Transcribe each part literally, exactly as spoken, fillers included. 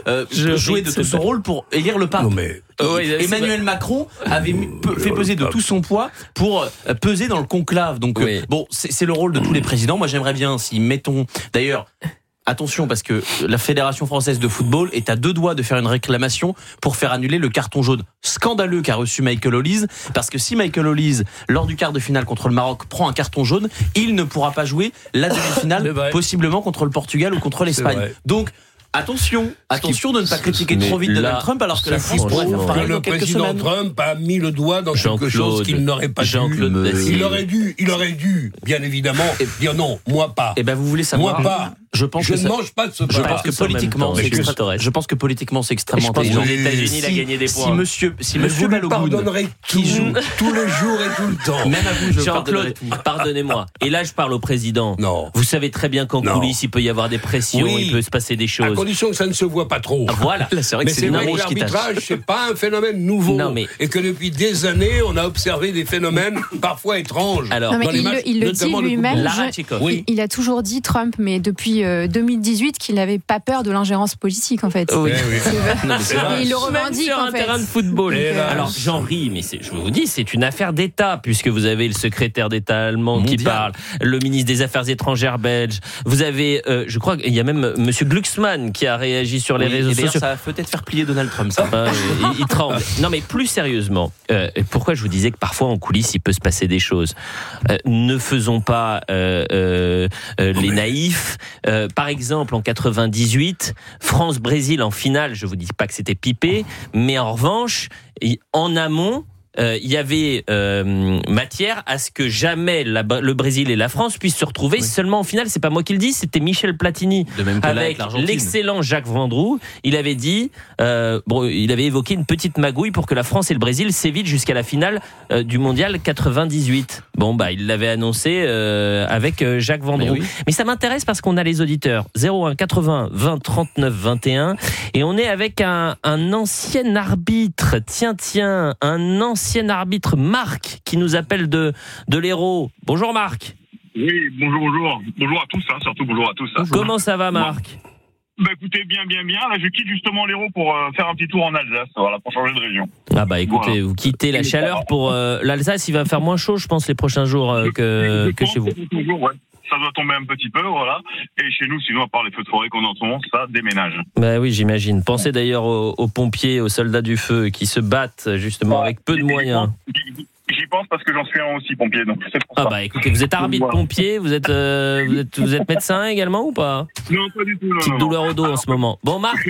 euh, joué de tout son rôle pour élire le pape. Non mais Euh, oui, Emmanuel Macron avait mis, pe, fait peser de tout son poids pour euh, peser dans le conclave. Donc oui. euh, bon, c'est, c'est le rôle de tous les présidents. Moi, j'aimerais bien, si mettons, d'ailleurs. Attention, parce que la Fédération française de football est à deux doigts de faire une réclamation pour faire annuler le carton jaune scandaleux qu'a reçu Michael Olise. Parce que si Michael Olise, lors du quart de finale contre le Maroc, prend un carton jaune, il ne pourra pas jouer la demi-finale, possiblement contre le Portugal ou contre l'Espagne. Donc, attention, attention de ne pas critiquer trop vite Donald Trump alors que la France pourrait faire pareil dans quelques semaines. Le président Trump a mis le doigt dans quelque chose qu'il n'aurait pas dû. Il aurait dû, il aurait dû, bien évidemment, dire non, moi pas. Eh ben vous voulez savoir. Moi pas. Je pense je que ne ça... mange pas de ce je pense que politiquement, c'est extra... je pense que politiquement c'est extrêmement intelligent. Les États-Unis, il a gagné des points. Si monsieur, si monsieur Balogun qui joue tous les jours et tout le temps. Même à vous, je Jean-Claude, pardonnez-moi. Et là, je parle au président. Non. Vous savez très bien qu'en coulisses, il peut y avoir des pressions, oui, il peut se passer des choses. À condition que ça ne se voit pas trop. Voilà. Là, c'est vrai mais que c'est, c'est vrai que l'arbitrage, c'est pas un phénomène nouveau. Non, mais... Et que depuis des années, on a observé des phénomènes parfois étranges. Alors, non, mais il, matchs, il le dit lui-même. Je, oui. Il a toujours dit, Trump, mais depuis euh, deux mille dix-huit, qu'il n'avait pas peur de l'ingérence politique, en fait. Oui, oui. C'est non, c'est vrai. Il le revendique, sur en un fait. terrain de football. Et là, alors, j'en ris, mais c'est, je vous dis, c'est une affaire d'État, puisque vous avez le secrétaire d'État allemand Mondial. Qui parle, le ministre des Affaires étrangères belge. Vous avez, euh, je crois qu'il y a même Monsieur Glucksmann qui a réagi sur les oui, réseaux sociaux. Ça va peut-être faire plier Donald Trump, ça. Euh, il, il tremble. Non, mais plus sérieusement, euh, pourquoi je vous disais que parfois en coulisses, il peut se passer des choses. Euh, ne faisons pas euh, euh, euh, les naïfs. Euh, par exemple, en quatre-vingt-dix-huit, France-Brésil en finale, je vous dis pas que c'était pipé, mais en revanche, en amont, il euh, y avait euh, matière à ce que jamais la, le Brésil et la France puissent se retrouver oui. seulement en finale. C'est pas moi qui le dis, c'était Michel Platini avec, avec l'excellent Jacques Vendroux. Il avait dit, euh, bon, il avait évoqué une petite magouille pour que la France et le Brésil s'évitent jusqu'à la finale euh, du Mondial quatre-vingt-dix-huit. Bon, bah, il l'avait annoncé euh, avec euh, Jacques Vendroux. Mais, oui. Mais ça m'intéresse parce qu'on a les auditeurs zéro un quatre-vingts vingt trente-neuf vingt et un et on est avec un, un ancien arbitre. Tiens, tiens, un ancien ancien arbitre Marc qui nous appelle de, de l'Hérault. Bonjour Marc. Oui, bonjour, bonjour. Bonjour à tous, hein, surtout bonjour à tous. Hein. Comment ça va Marc ? Bah écoutez, bien, bien, bien. Là, je quitte justement l'Hérault pour euh, faire un petit tour en Alsace, voilà, pour changer de région. Ah bah écoutez, voilà. Vous quittez la chaleur pour euh, l'Alsace, il va faire moins chaud, je pense, les prochains jours euh, que, je, je que chez vous. Jours, ouais. Ça doit tomber un petit peu, voilà. Et chez nous, sinon, à part les feux de forêt qu'on entend, ça déménage. Bah oui, j'imagine. Pensez d'ailleurs aux, aux pompiers, aux soldats du feu qui se battent justement ouais, avec peu de moyens. J'y pense parce que j'en suis un aussi pompier, donc c'est pour ah ça. bah écoutez, vous êtes arbitre voilà. pompier, vous êtes, euh, vous êtes vous êtes médecin également ou pas ? Non, pas du tout. Non, Petite non, douleur non. au dos en ce moment. Bon Marc,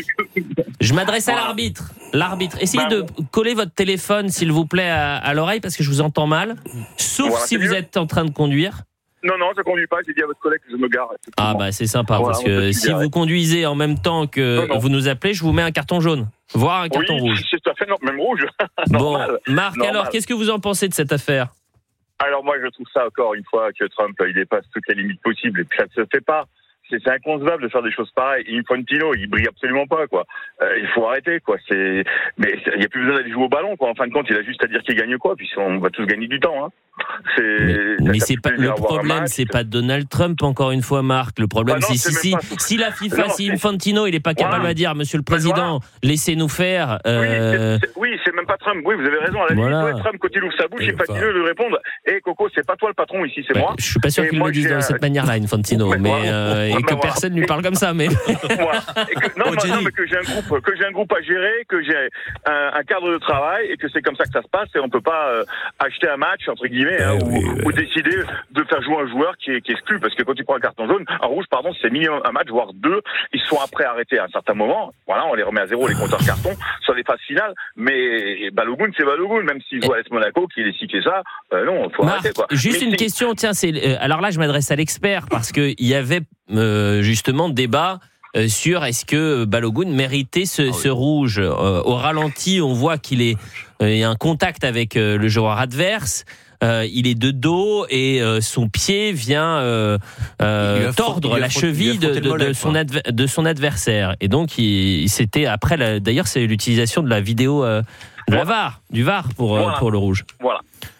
je m'adresse à voilà. l'arbitre. L'arbitre, essayez bah, de coller votre téléphone s'il vous plaît à, à l'oreille parce que je vous entends mal, sauf voilà, si vous mieux. êtes en train de conduire. Non, non, je conduis pas, j'ai dit à votre collègue que je me gare. Ah bah c'est sympa, voilà, parce que si vous conduisez en même temps que non, non. vous nous appelez, je vous mets un carton jaune, voire un carton oui, rouge. C'est tout à fait, non, même rouge. Bon, Marc, normal. Alors, qu'est-ce que vous en pensez de cette affaire ? Alors moi, je trouve ça, encore une fois, que Trump, il dépasse toutes les limites possibles, et puis ça ne se fait pas. C'est, c'est inconcevable de faire des choses pareilles. Infantino, il brille absolument pas, quoi. Euh, il faut arrêter, quoi. C'est, mais il n'y a plus besoin d'aller jouer au ballon, quoi. En fin de compte, il a juste à dire qu'il gagne quoi, puis on va tous gagner du temps, hein. C'est, mais mais c'est pas le problème, c'est pas Donald Trump, encore une fois, Marc. Le problème, bah non, c'est, c'est si, si, si la FIFA, non, si Infantino, il est pas capable voilà. à dire, Monsieur le Président, voilà. laissez-nous faire. Euh... Oui, c'est, c'est, oui, c'est même pas Trump. Oui, vous avez raison. À la voilà. limite, Trump, quand il ouvre sa bouche, il Infantino lui répondre, hé hey, Coco, c'est pas toi le patron ici, c'est ouais, moi. Je suis pas sûr et qu'il le dise de cette manière-là, Infantino, mais euh, et que personne lui parle comme ça, mais. Voilà. Et que, non, oh, non, mais que j'ai un groupe, que j'ai un groupe à gérer, que j'ai un, un cadre de travail, et que c'est comme ça que ça se passe, et on peut pas euh, acheter un match entre guillemets, hein, oui, ou, oui. ou décider de faire jouer un joueur qui est, qui est exclu, parce que quand tu prends un carton jaune, un rouge, pardon, c'est minimum un match, voire deux, ils sont après arrêtés à un certain moment. Voilà, on les remet à zéro les compteurs cartons sur les phases finales, mais Balogun, c'est Balogun, même s'il joue à l'A S Monaco, qu'il est ci qui est ça, euh, non, faut Marc, arrêter quoi. Juste mais une c'est... question, tiens, c'est euh, alors là je m'adresse à l'expert parce que il y avait euh, justement débat. Euh, sur est-ce que Balogun méritait ce, ah oui. ce rouge. Euh, au ralenti, on voit qu'il est, euh, y a un contact avec euh, le joueur adverse. Euh, il est de dos et euh, son pied vient euh, euh, tordre la cheville de, de, mollet, de, son adver- de son adversaire. Et donc, il, c'était après. La, d'ailleurs, c'est l'utilisation de la vidéo euh, de la V A R, du V A R pour, voilà. euh, pour le rouge. Voilà.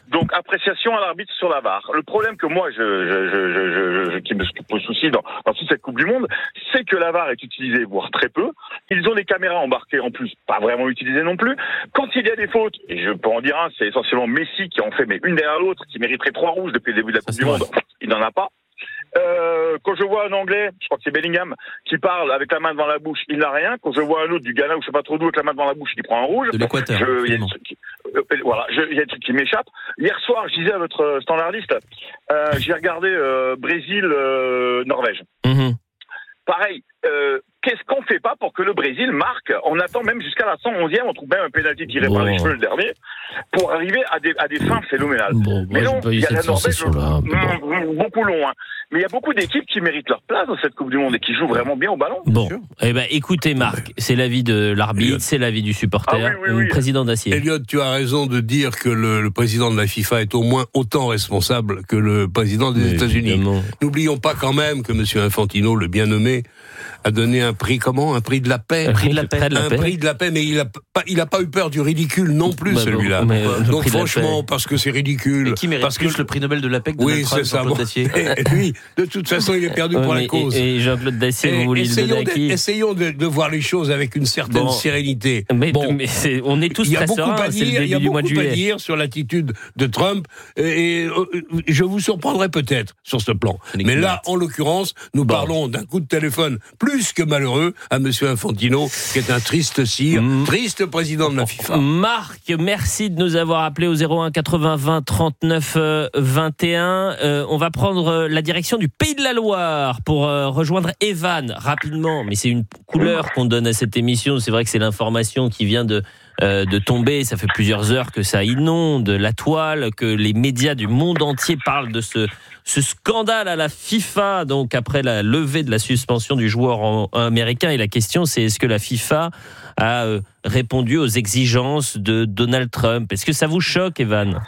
Donc appréciation à l'arbitre sur la V A R. Le problème que moi, je, je, je, je, je qui me pose souci dans, dans toute cette Coupe du Monde, c'est que la V A R est utilisée, voire très peu. Ils ont des caméras embarquées en plus, pas vraiment utilisées non plus. Quand il y a des fautes, et je peux en dire un, c'est essentiellement Messi qui en fait mais une derrière l'autre, qui mériterait trois rouges depuis le début de la Coupe du Monde. Il n'en a pas. Euh, quand je vois un Anglais, je crois que c'est Bellingham, qui parle avec la main devant la bouche, il n'a rien. Quand je vois un autre du Ghana ou je sais pas trop d'où avec la main devant la bouche, il prend un rouge. De l'Équateur. Je, il y a des trucs qui, euh, voilà, je, il y a des trucs qui m'échappent. Hier soir, je disais à votre standardiste, euh, j'ai regardé euh, Brésil-Norvège. Euh, mm-hmm. Pareil, euh, qu'est-ce qu'on fait pas pour que le Brésil marque? On attend même jusqu'à la cent onzième, on trouve même un pénalty tiré bon. par les cheveux le dernier, pour arriver à des, à des fins phénoménales. Bon, mais non, il y a la Norvège, bon. beaucoup long, hein. Mais il y a beaucoup d'équipes qui méritent leur place dans cette Coupe du Monde et qui jouent vraiment bien au ballon. Bon, eh ben, écoutez Marc, c'est l'avis de l'arbitre, c'est l'avis du supporter, ah, oui, oui, oui. président d'Acier. Elliot, tu as raison de dire que le, le président de la FIFA est au moins autant responsable que le président des mais États-Unis. Évidemment. N'oublions pas quand même que M. Infantino, le bien nommé, a donné un prix, comment? Un prix de la paix. Un prix de la paix. Un paix. prix de la paix, mais il a pas, il a pas eu peur du ridicule non plus, bah celui-là. Mais, euh, Donc franchement, parce que c'est ridicule. Et qui mérite parce plus que le prix Nobel de la paix que oui, Donald Trump, c'est ça. Jean-Claude Dacier. Et lui, de toute façon, il est perdu ouais, pour mais, la cause. Et, et Jean-Claude Dacier, vous voulez le donner à qui? Essayons de, de voir les choses avec une certaine bon. sérénité. Mais, bon, mais c'est, on est tous très sereins, c'est le début du mois de juillet. Il y a beaucoup à dire sur l'attitude de Trump, et, et je vous surprendrai peut-être sur ce plan. Mais là, en l'occurrence, nous bon. parlons d'un coup de téléphone plus que malheureux à M. Infantino, qui est un triste sire, mmh. triste président de la FIFA. Marc, merci de nous avoir appelés au zéro un quatre-vingts vingt trente-neuf vingt et un. Euh, on va prendre la direction du Pays de la Loire pour euh, rejoindre Evan rapidement. Mais c'est une couleur qu'on donne à cette émission. C'est vrai que c'est l'information qui vient de euh, de tomber. Ça fait plusieurs heures que ça inonde la toile, que les médias du monde entier parlent de ce ce scandale à la FIFA. Donc après la levée de la suspension du joueur en, en américain, et la question c'est est-ce que la FIFA a euh, répondu aux exigences de Donald Trump? Est-ce que ça vous choque, Evan?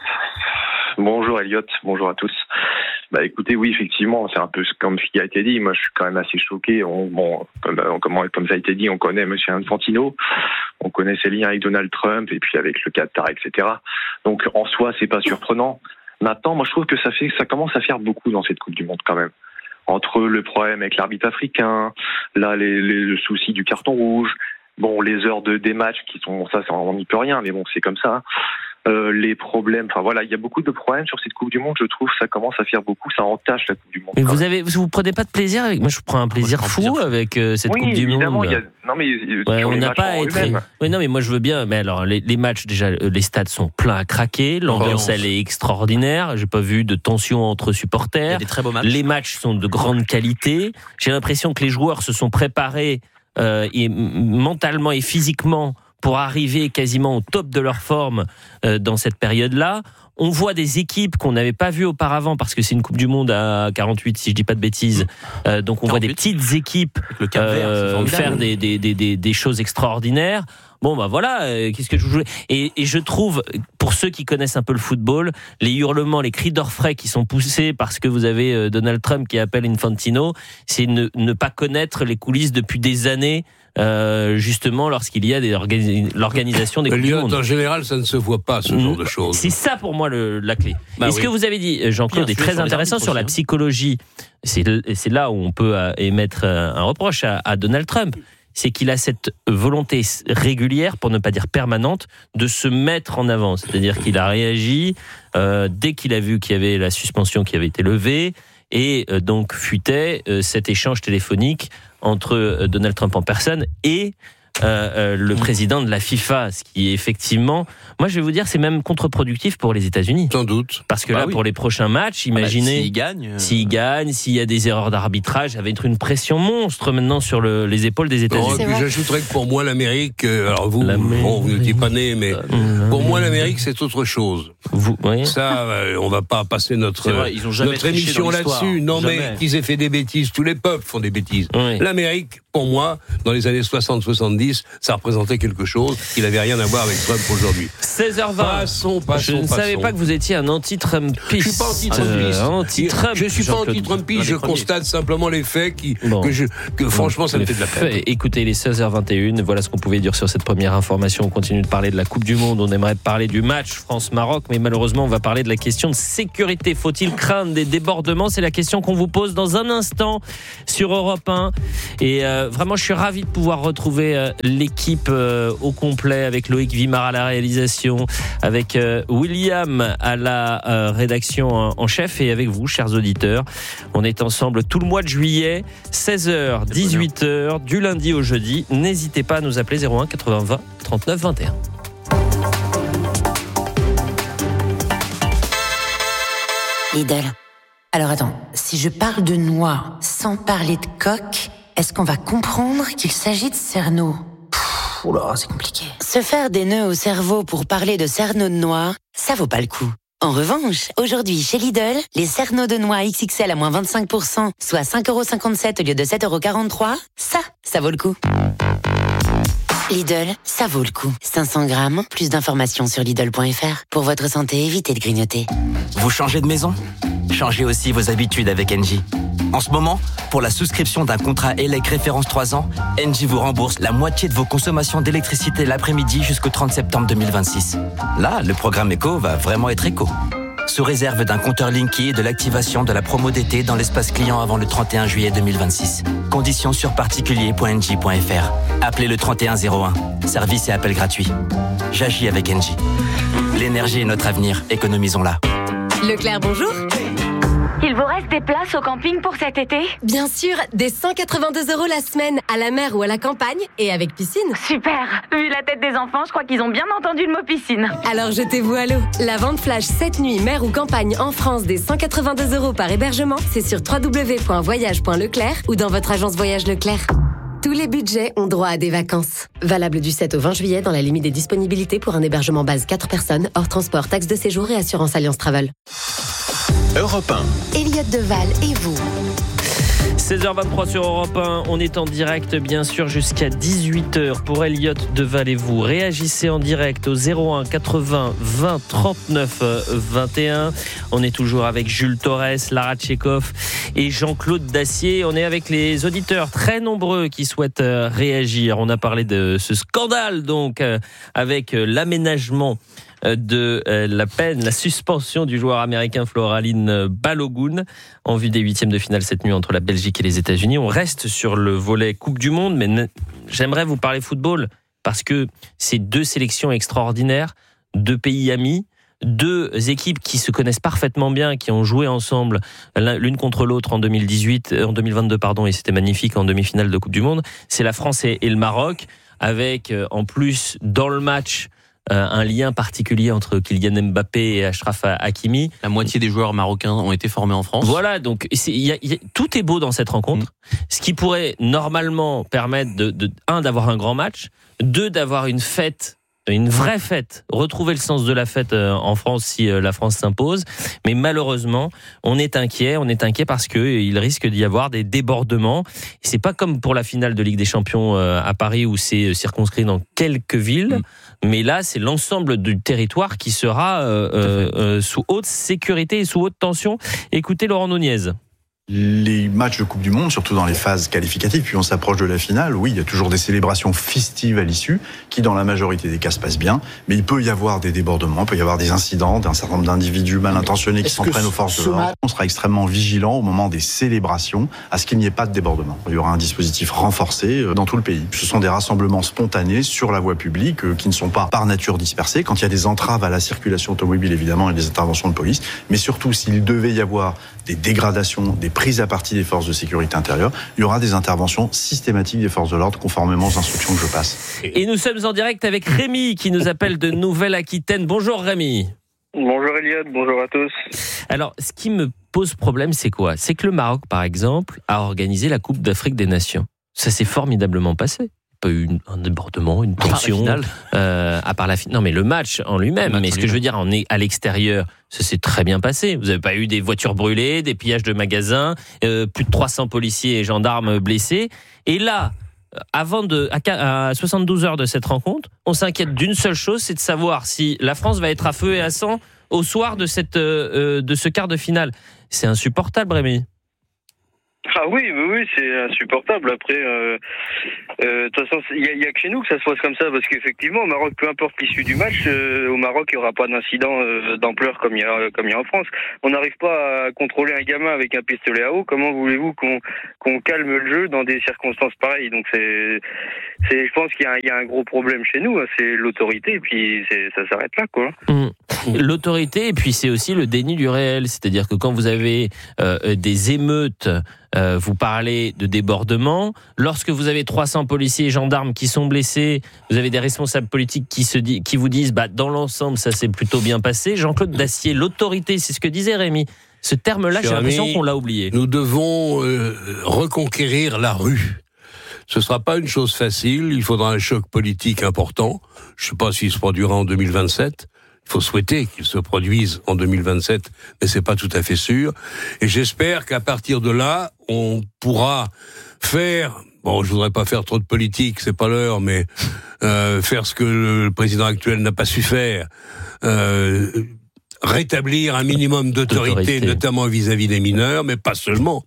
Bonjour Elliot, bonjour à tous. Bah écoutez, oui, effectivement, c'est un peu comme ce qui a été dit. Moi, je suis quand même assez choqué. On, bon, comme, comme, comme ça a été dit, on connaît M. Infantino, on connaît ses liens avec Donald Trump et puis avec le Qatar, et cetera. Donc en soi, c'est pas surprenant. Maintenant, moi, je trouve que ça fait, ça commence à faire beaucoup dans cette Coupe du Monde quand même. Entre le problème avec l'arbitre africain, là, les, les, le souci du carton rouge, bon, les heures de des matchs qui sont, ça, ça on n'y peut rien, mais bon, c'est comme ça. Euh, les problèmes, enfin voilà, il y a beaucoup de problèmes sur cette Coupe du Monde. Je trouve ça commence à faire beaucoup, ça entache la Coupe du Monde. Mais vous avez, vous prenez pas de plaisir avec moi? Je prends un plaisir moi, fou plaisir. avec euh, cette oui, Coupe du Monde. Il y a, non mais ouais, on n'a pas à être. Oui, non mais moi je veux bien. Mais alors les, les matchs déjà, les stades sont pleins à craquer. L'ambiance elle est extraordinaire. J'ai pas vu de tension entre supporters. Il y a des très beaux matchs. Les matchs sont de grande qualité. J'ai l'impression que les joueurs se sont préparés euh, et, mentalement et physiquement pour arriver quasiment au top de leur forme euh, dans cette période-là. On voit des équipes qu'on n'avait pas vues auparavant parce que c'est une Coupe du Monde à quarante-huit, si je dis pas de bêtises. Euh, donc on quarante-huit. Voit des petites équipes euh, faire des, des, des, des choses extraordinaires. Bon bah voilà, euh, qu'est-ce que je voulais et, et je trouve, pour ceux qui connaissent un peu le football, les hurlements, les cris d'orfraie qui sont poussés parce que vous avez euh, Donald Trump qui appelle Infantino, c'est ne, ne pas connaître les coulisses depuis des années. Euh, justement lorsqu'il y a des organi- l'organisation des Coupes du Monde. En général, ça ne se voit pas, ce mmh. genre de choses. C'est ça pour moi le, la clé. Bah et oui. Ce que vous avez dit, Jean-Claude, Bien, est très intéressant sur la psychologie. C'est, c'est là où on peut émettre un reproche à, à Donald Trump. C'est qu'il a cette volonté régulière, pour ne pas dire permanente, de se mettre en avant. C'est-à-dire qu'il a réagi euh, dès qu'il a vu qu'il y avait la suspension qui avait été levée, et euh, donc fuitait euh, cet échange téléphonique entre euh, Donald Trump en personne et euh, euh, le président de la FIFA, ce qui est effectivement, moi je vais vous dire, c'est même contre-productif pour les États-Unis. Sans doute. Parce que bah là, oui. pour les prochains matchs, imaginez, ah bah, s'ils gagnent, euh... s'ils gagnent, s'il y a des erreurs d'arbitrage, ça va être une pression monstre maintenant sur le, les épaules des États-Unis. Oh, puis j'ajouterais que pour moi l'Amérique, euh, alors vous, bon, vous n'étiez pas né, mais euh, pour moi l'Amérique c'est autre chose. Vous, oui. Ça, euh, on va pas passer notre vrai, ils ont jamais notre émission là-dessus. Non jamais. Mais qu'ils aient fait des bêtises, tous les peuples font des bêtises. Oui. L'Amérique, pour moi, dans les années soixante soixante-dix soixante-dix, ça représentait quelque chose qui n'avait rien à voir avec Trump aujourd'hui. seize heures vingt. Passons, passons, Je ne passons. savais pas que vous étiez un anti-Trumpiste. Je suis pas anti-Trumpiste. Euh, anti-Trump. Je suis pas Jean-Claude. anti-Trumpiste, je constate simplement les faits qui, Bon. que, je, que franchement, ça me fait de la peine. Écoutez, les seize heures vingt et une, voilà ce qu'on pouvait dire sur cette première information. On continue de parler de la Coupe du Monde, on aimerait parler du match France-Maroc, mais malheureusement, on va parler de la question de sécurité. Faut-il craindre des débordements ? C'est la question qu'on vous pose dans un instant sur Europe un. Et euh, vraiment, je suis ravi de pouvoir retrouver euh, l'équipe euh, au complet, avec Loïc Vimard à la réalisation, avec euh, William à la euh, rédaction en, en chef, et avec vous, chers auditeurs. On est ensemble tout le mois de juillet, seize heures, dix-huit heures, du lundi au jeudi. N'hésitez pas à nous appeler zéro un quatre-vingts vingt trente-neuf vingt et un. Lidl. Alors attends, si je parle de noix sans parler de coque, est-ce qu'on va comprendre qu'il s'agit de cerneau ? Pfff, oula, c'est compliqué. Se faire des nœuds au cerveau pour parler de cerneau de noix, ça vaut pas le coup. En revanche, aujourd'hui chez Lidl, les cerneaux de noix X X L à moins vingt-cinq pour cent, soit cinq euros cinquante-sept au lieu de sept euros quarante-trois, ça, ça vaut le coup. Lidl, ça vaut le coup. cinq cents grammes, plus d'informations sur Lidl point F R. Pour votre santé, évitez de grignoter. Vous changez de maison ? Changez aussi vos habitudes avec Engie. En ce moment, pour la souscription d'un contrat E L E C référence trois ans, Engie vous rembourse la moitié de vos consommations d'électricité l'après-midi jusqu'au trente septembre deux mille vingt-six. Là, le programme éco va vraiment être éco. Sous réserve d'un compteur Linky et de l'activation de la promo d'été dans l'espace client avant le trente et un juillet deux mille vingt-six. Conditions sur particulier point engie point F R. Appelez le trente et un zéro un. Service et appel gratuit. J'agis avec Engie. L'énergie est notre avenir. Économisons-la. Leclerc, bonjour. Il vous reste des places au camping pour cet été ? Bien sûr, des cent quatre-vingt-deux euros la semaine, à la mer ou à la campagne, et avec piscine. Super. Vu la tête des enfants, je crois qu'ils ont bien entendu le mot piscine. Alors jetez-vous à l'eau. La vente flash cette nuit, mer ou campagne en France, des cent quatre-vingt-deux euros par hébergement, c'est sur w w w point voyage point leclerc ou dans votre agence Voyage Leclerc. Tous les budgets ont droit à des vacances. Valable du sept au vingt juillet dans la limite des disponibilités pour un hébergement base quatre personnes, hors transport, taxe de séjour et assurance Alliance Travel. Europe un. Elliot Deval et vous. seize heures vingt-trois sur Europe un, on est en direct bien sûr jusqu'à dix-huit heures pour Elliot Deval et vous. Réagissez en direct au zéro un quatre-vingts vingt trente-neuf vingt et un. On est toujours avec Jules Torres, Lara Tchekhov et Jean-Claude Dacier. On est avec les auditeurs très nombreux qui souhaitent réagir. On a parlé de ce scandale donc avec l'aménagement de la peine, la suspension du joueur américain Floraline Balogun en vue des huitièmes de finale cette nuit entre la Belgique et les États-Unis. On reste sur le volet Coupe du Monde, mais j'aimerais vous parler football parce que c'est deux sélections extraordinaires, deux pays amis, deux équipes qui se connaissent parfaitement bien, qui ont joué ensemble l'une contre l'autre en deux mille dix-huit, en deux mille vingt-deux pardon, et c'était magnifique en demi-finale de Coupe du Monde. C'est la France et le Maroc, avec en plus dans le match Euh, un lien particulier entre Kylian Mbappé et Achraf Hakimi. La moitié des joueurs marocains ont été formés en France. Voilà, donc c'est, y a, y a, tout est beau dans cette rencontre. Mmh. Ce qui pourrait normalement permettre de, de un d'avoir un grand match, deux d'avoir une fête, une vraie fête, retrouver le sens de la fête euh, en France si euh, la France s'impose. Mais malheureusement, on est inquiet, on est inquiet parce que il risque d'y avoir des débordements. Et c'est pas comme pour la finale de Ligue des Champions euh, à Paris où c'est circonscrit dans quelques villes. Mmh. Mais là, c'est l'ensemble du territoire qui sera euh, euh, sous haute sécurité et sous haute tension. Écoutez Laurent Nunez. Les matchs de Coupe du Monde, surtout dans les phases qualificatives, puis on s'approche de la finale, oui, il y a toujours des célébrations festives à l'issue, qui dans la majorité des cas se passent bien, mais il peut y avoir des débordements, il peut y avoir des incidents, d'un certain nombre d'individus mal intentionnés qui s'en prennent aux forces de l'ordre. On sera extrêmement vigilant au moment des célébrations, à ce qu'il n'y ait pas de débordement. Il y aura un dispositif renforcé dans tout le pays. Ce sont des rassemblements spontanés sur la voie publique, qui ne sont pas par nature dispersés. Quand il y a des entraves à la circulation automobile, évidemment, il y a des interventions de police, mais surtout s'il devait y avoir des dégradations, des prises à partie des forces de sécurité intérieure, il y aura des interventions systématiques des forces de l'ordre conformément aux instructions que je passe. Et nous sommes en direct avec Rémi qui nous appelle de Nouvelle-Aquitaine. Bonjour Rémi. Bonjour Elliot, bonjour à tous. Alors, ce qui me pose problème, c'est quoi ? C'est que le Maroc, par exemple, a organisé la Coupe d'Afrique des Nations. Ça s'est formidablement passé. Pas eu un débordement, une tension euh, à part la finale. Non, mais le match en lui-même. Match mais ce que je veux dire, on est à l'extérieur, ça s'est très bien passé. Vous n'avez pas eu des voitures brûlées, des pillages de magasins, euh, plus de trois cents policiers et gendarmes blessés. Et là, avant de, à, à soixante-douze heures de cette rencontre, on s'inquiète d'une seule chose, c'est de savoir si la France va être à feu et à sang au soir de, cette, euh, de ce quart de finale. C'est insupportable, Rémi. Ah oui, oui, oui, c'est insupportable. Après, euh, euh, de toute façon, il y, y a que chez nous que ça se passe comme ça, parce qu'effectivement, au Maroc, peu importe l'issue du match, euh, au Maroc, il n'y aura pas d'incident euh, d'ampleur comme il y a comme il y a en France. On n'arrive pas à contrôler un gamin avec un pistolet à eau. Comment voulez-vous qu'on qu'on calme le jeu dans des circonstances pareilles? Donc c'est, c'est, je pense qu'il y a, il y a un gros problème chez nous. Hein, c'est l'autorité, et puis c'est, ça s'arrête là, quoi. Mmh. L'autorité, et puis c'est aussi le déni du réel. C'est-à-dire que quand vous avez euh, des émeutes, Euh, vous parlez de débordement. Lorsque vous avez trois cents policiers et gendarmes qui sont blessés, vous avez des responsables politiques qui, se di- qui vous disent bah, dans l'ensemble, ça s'est plutôt bien passé. Jean-Claude Dacier, l'autorité, c'est ce que disait Rémi. Ce terme-là, j'ai l'impression qu'on l'a oublié. Nous devons euh, reconquérir la rue. Ce ne sera pas une chose facile. Il faudra un choc politique important. Je ne sais pas s'il se produira en deux mille vingt-sept. Il faut souhaiter qu'il se produise en deux mille vingt-sept, mais c'est pas tout à fait sûr. Et j'espère qu'à partir de là, on pourra faire, bon, je voudrais pas faire trop de politique, c'est pas l'heure, mais euh, faire ce que le président actuel n'a pas su faire, euh, rétablir un minimum d'autorité, d'autorité, notamment vis-à-vis des mineurs, mais pas seulement.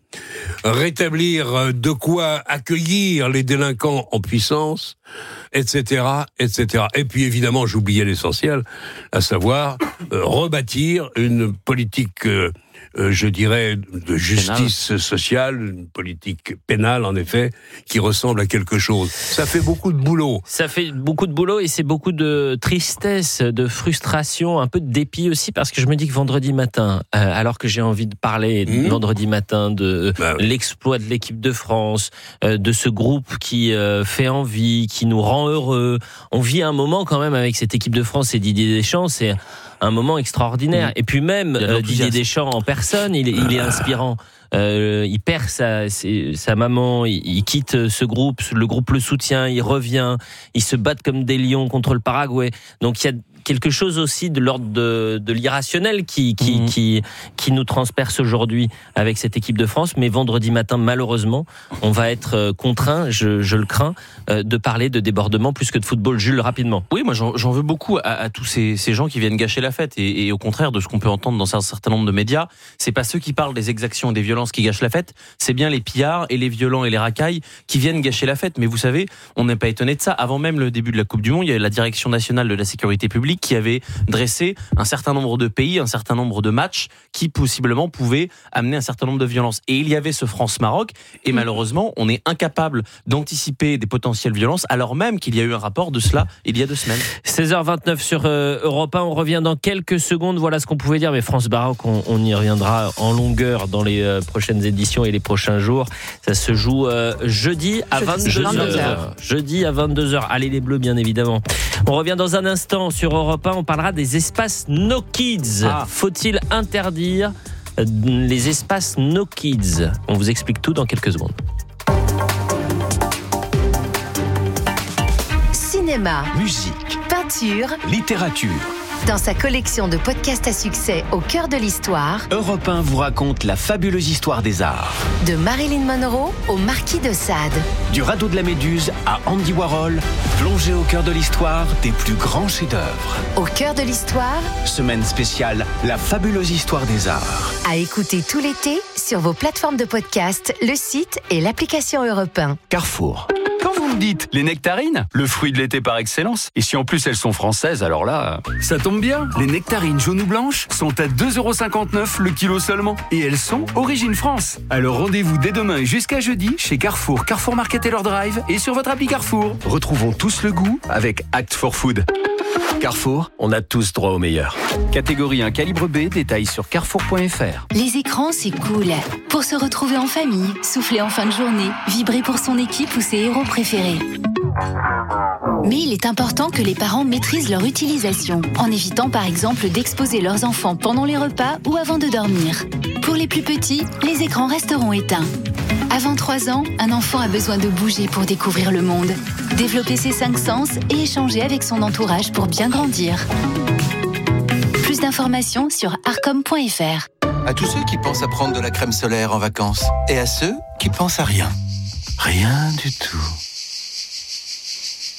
Rétablir de quoi accueillir les délinquants en puissance, et cetera, et cetera. Et puis évidemment, j'oubliais l'essentiel, à savoir euh, rebâtir une politique, euh, euh, je dirais, de justice pénale. sociale, une politique pénale en effet, qui ressemble à quelque chose. Ça fait beaucoup de boulot. Ça fait beaucoup de boulot et c'est beaucoup de tristesse, de frustration, un peu de dépit aussi, parce que je me dis que vendredi matin, euh, alors que j'ai envie de parler mmh. vendredi matin de bah oui. l'exploit de l'équipe de France, euh, de ce groupe qui euh, fait envie, qui nous rend heureux. On vit un moment quand même avec cette équipe de France et Didier Deschamps, c'est un moment extraordinaire. Mmh. Et puis même euh, Didier Deschamps en personne, il, il est inspirant. Euh, il perd sa, sa maman, il, il quitte ce groupe, le groupe le soutient, il revient, ils se battent comme des lions contre le Paraguay. Donc il y a quelque chose aussi de l'ordre de, de l'irrationnel qui, qui, mmh. qui, qui nous transperce aujourd'hui avec cette équipe de France. Mais vendredi matin, malheureusement, on va être contraint, je, je le crains, de parler de débordement plus que de football. Jules, rapidement. Oui, moi j'en, j'en veux beaucoup à, à tous ces, ces gens qui viennent gâcher la fête. Et, et au contraire de ce qu'on peut entendre dans un certain nombre de médias, c'est pas ceux qui parlent des exactions et des violences qui gâchent la fête, c'est bien les pillards et les violents et les racailles qui viennent gâcher la fête. Mais vous savez, on n'est pas étonné de ça. Avant même le début de la Coupe du Monde, il y avait la Direction nationale de la sécurité publique qui avait dressé un certain nombre de pays, un certain nombre de matchs qui possiblement pouvaient amener un certain nombre de violences. Et il y avait ce France-Maroc, et malheureusement, on est incapable d'anticiper des potentielles violences, alors même qu'il y a eu un rapport de cela il y a deux semaines. seize heures vingt-neuf sur euh, Europe un, on revient dans quelques secondes, voilà ce qu'on pouvait dire, mais France-Maroc, on, on y reviendra en longueur dans les euh, prochaines éditions et les prochains jours. Ça se joue euh, jeudi à vingt-deux heures. Jeudi à vingt-deux heures. Allez les Bleus, bien évidemment. On revient dans un instant sur Europe un, on parlera des espaces No Kids. Ah. Faut-il interdire les espaces No Kids? On vous explique tout dans quelques secondes. Cinéma, musique, peinture, littérature. Dans sa collection de podcasts à succès au cœur de l'histoire, Europe un vous raconte la fabuleuse histoire des arts. De Marilyn Monroe au Marquis de Sade. Du radeau de la Méduse à Andy Warhol, plongez au cœur de l'histoire des plus grands chefs-d'œuvre. Au cœur de l'histoire, semaine spéciale, la fabuleuse histoire des arts. À écouter tout l'été sur vos plateformes de podcast, le site et l'application Europe un. Carrefour. Quand vous me dites les nectarines, le fruit de l'été par excellence, et si en plus elles sont françaises, alors là... Ça tombe bien, les nectarines jaunes ou blanches sont à deux euros cinquante-neuf le kilo seulement, et elles sont origine France. Alors rendez-vous dès demain et jusqu'à jeudi chez Carrefour, Carrefour Market et leur drive, et sur votre appli Carrefour. Retrouvons tous le goût avec Act for Food. Carrefour, on a tous droit au meilleur. Catégorie un calibre B, détails sur carrefour point f r. Les écrans, c'est cool. Pour se retrouver en famille, souffler en fin de journée, vibrer pour son équipe ou ses héros préférés. Mais il est important que les parents maîtrisent leur utilisation, en évitant par exemple d'exposer leurs enfants pendant les repas ou avant de dormir. Pour les plus petits, les écrans resteront éteints. Avant trois ans, un enfant a besoin de bouger pour découvrir le monde, développer ses cinq sens et échanger avec son entourage pour bien grandir. Plus d'informations sur arcom point f r. À tous ceux qui pensent à prendre de la crème solaire en vacances, et à ceux qui pensent à rien. Rien du tout.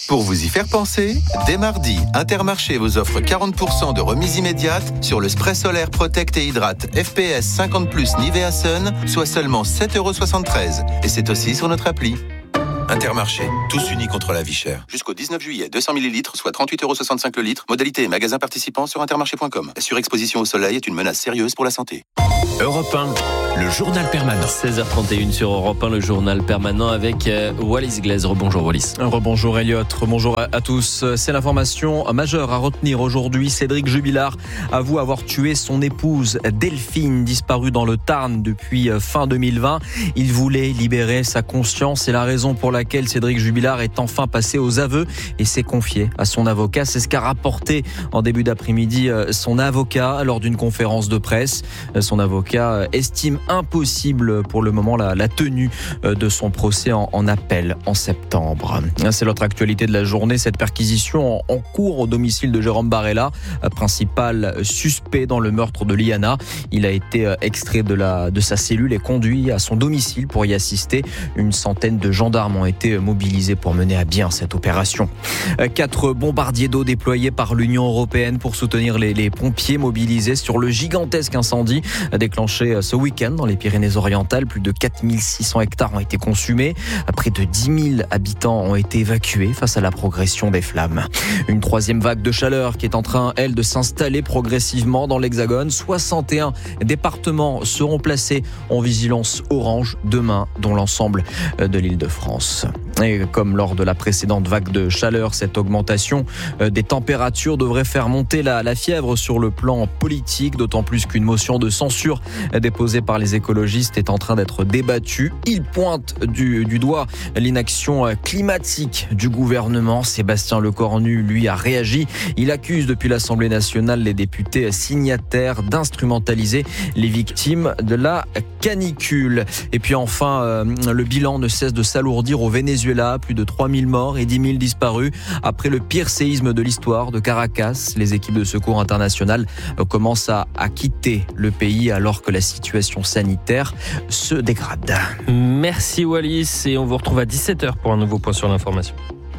Pour vous y faire penser, dès mardi, Intermarché vous offre quarante pour cent de remise immédiate sur le spray solaire Protect et Hydrate F P S cinquante plus Nivea Sun, soit seulement sept euros soixante-treize. Et c'est aussi sur notre appli. Intermarché, tous unis contre la vie chère. Jusqu'au dix-neuf juillet, deux cents millilitres, soit trente-huit euros soixante-cinq le litre. Modalité et magasin participant sur intermarché point com. La surexposition au soleil est une menace sérieuse pour la santé. Europe un, le journal permanent. seize heures trente et une sur Europe un, le journal permanent avec euh, Wallis Glaise. Rebonjour Wallis. Rebonjour Elliot, rebonjour à, à tous. C'est l'information majeure à retenir aujourd'hui. Cédric Jubilard avoue avoir tué son épouse Delphine, disparue dans le Tarn depuis fin deux mille vingt. Il voulait libérer sa conscience. C'est la raison pour laquelle Cédric Jubilard est enfin passé aux aveux et s'est confié à son avocat. C'est ce qu'a rapporté en début d'après-midi son avocat lors d'une conférence de presse. Son avocat estime impossible pour le moment la, la tenue de son procès en, en appel en septembre. C'est l'autre actualité de la journée, cette perquisition en, en cours au domicile de Jérôme Barella, principal suspect dans le meurtre de Liana. Il a été extrait de, la, de sa cellule et conduit à son domicile pour y assister. Une centaine de gendarmes ont été mobilisés pour mener à bien cette opération. Quatre bombardiers d'eau déployés par l'Union européenne pour soutenir les, les pompiers mobilisés sur le gigantesque incendie déclenché ce week-end dans les Pyrénées-Orientales. Plus de quatre mille six cents hectares ont été consumés. Près de dix mille habitants ont été évacués face à la progression des flammes. Une troisième vague de chaleur qui est en train, elle, de s'installer progressivement dans l'Hexagone. soixante et un départements seront placés en vigilance orange demain, dont l'ensemble de l'Île-de-France. Et comme lors de la précédente vague de chaleur, cette augmentation des températures devrait faire monter la, la fièvre sur le plan politique, d'autant plus qu'une motion de censure déposée par les écologistes est en train d'être débattue. Ils pointent du, du doigt l'inaction climatique du gouvernement. Sébastien Lecornu, lui, a réagi. Il accuse depuis l'Assemblée nationale les députés signataires d'instrumentaliser les victimes de la canicule. Et puis enfin, euh, le bilan ne cesse de s'alourdir au Venezuela. Plus de trois mille morts et dix mille disparus après le pire séisme de l'histoire de Caracas. Les équipes de secours internationales commencent à, à quitter le pays alors que la situation sanitaire se dégrade. Merci Wallis et on vous retrouve à dix-sept heures pour un nouveau point sur l'information.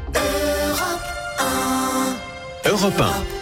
Europe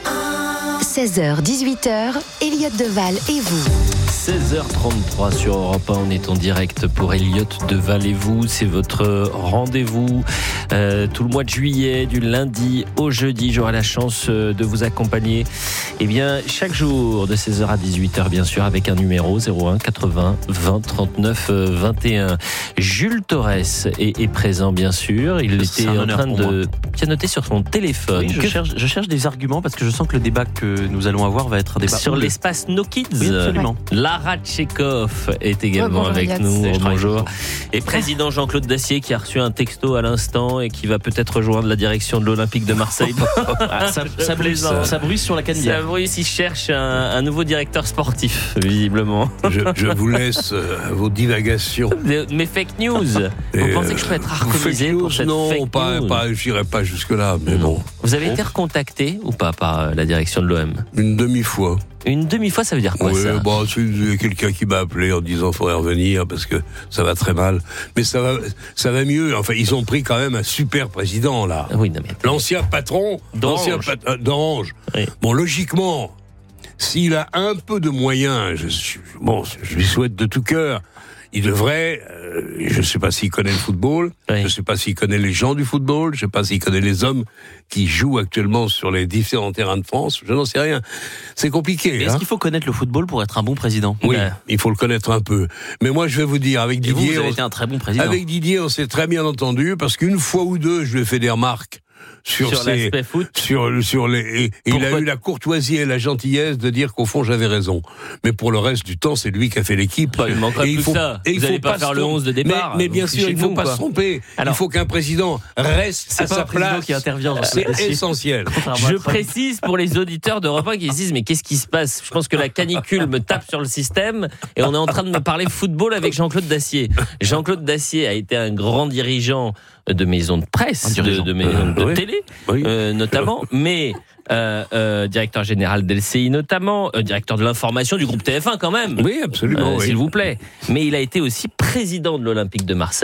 un. seize heures dix-huit heures, Elliot Deval et vous. seize heures trente-trois sur Europe un, on est en direct pour Elliot Deval et vous. C'est votre rendez-vous euh, tout le mois de juillet, du lundi au jeudi. J'aurai la chance de vous accompagner eh bien, chaque jour de seize heures à dix-huit heures, bien sûr, avec un numéro zéro un quatre-vingts vingt trente-neuf vingt et un. Jules Torres est, est présent, bien sûr. Il C'est était en train de moi. pianoter sur son téléphone. Oui, je, Que... cherche, je cherche des arguments parce que je sens que le débat que nous allons avoir va être un débat sur houleux. l'espace No Kids. Oui, absolument. Lara Tchekhov est également Oh, bonjour, avec Elias. nous. Je Bonjour. Et président Jean-Claude Dacier qui a reçu un texto à l'instant et qui va peut-être rejoindre la direction de l'Olympique de Marseille. Ah, ça, ça, bruise, plaisante. ça bruise sur la Ça canebière. bruise, il cherche un, un nouveau directeur sportif, visiblement. Je, je vous laisse euh, vos divagations. De- Mais fake news. Vous Et, pensez que je peux être harmonisé fake news, pour cette non, fake pas, news pas, j'irai pas jusque-là, mais bon. Vous avez été recontacté ou pas par euh, la direction de l'O M? Une demi-fois. Une demi-fois, ça veut dire quoi Oui, ça bon, c'est quelqu'un qui m'a appelé en disant qu'il faudrait revenir parce que ça va très mal. Mais ça va, ça va mieux. Enfin, ils ont pris quand même un super président, là. Oui, non, mais L'ancien patron d'Orange. l'ancien pat- euh, d'Orange. Oui. Bon, logiquement, s'il a un peu de moyens, je, je- bon, je lui souhaite de tout cœur, il devrait, euh, je ne sais pas s'il connaît le football, Oui. je ne sais pas s'il connaît les gens du football, je ne sais pas s'il connaît les hommes qui jouent actuellement sur les différents terrains de France, je n'en sais rien. C'est compliqué. Mais Est-ce hein. qu'il faut connaître le football pour être un bon président? Oui, Ouais. il faut le connaître un peu. Mais moi, je vais vous dire, avec Et vous, Didier, vous avez on- été un très bon président. avec Didier, on s'est très bien entendu parce qu'une fois ou deux, je lui ai fait des remarques sur, Sur ses- l'aspect foot. sur sur les. Et, et il a Pourquoi- eu la courtoisie et la gentillesse de dire qu'au fond j'avais raison. Mais pour le reste du temps, c'est lui qui a fait l'équipe. Bah, il manquerait Et plus que ça. et il Vous faut allez pas faire se le tromper. onze de départ. Mais, mais bien Vous sûr, il ne fichez-vous, faut pas quoi. se tromper. Alors- il faut qu'un président reste C'est à pas sa un président place. qui intervient. C'est Dacier. essentiel. Contrairement à Je Trump. précise pour les auditeurs d'Europe un qui se disent mais qu'est-ce qui se passe? Je pense que la canicule me tape sur le système et on est en train de me parler football avec Jean-Claude Dacier. Jean-Claude Dacier a été un grand dirigeant de maisons de presse, Un de, dirigeant. de maisons de Euh, oui. télé Oui. euh, notamment, mais euh, euh, directeur général d'L C I notamment, euh, directeur de l'information du groupe T F un quand même. Oui, absolument. Euh, oui. S'il vous plaît. Mais il a été aussi président de l'Olympique de Marseille,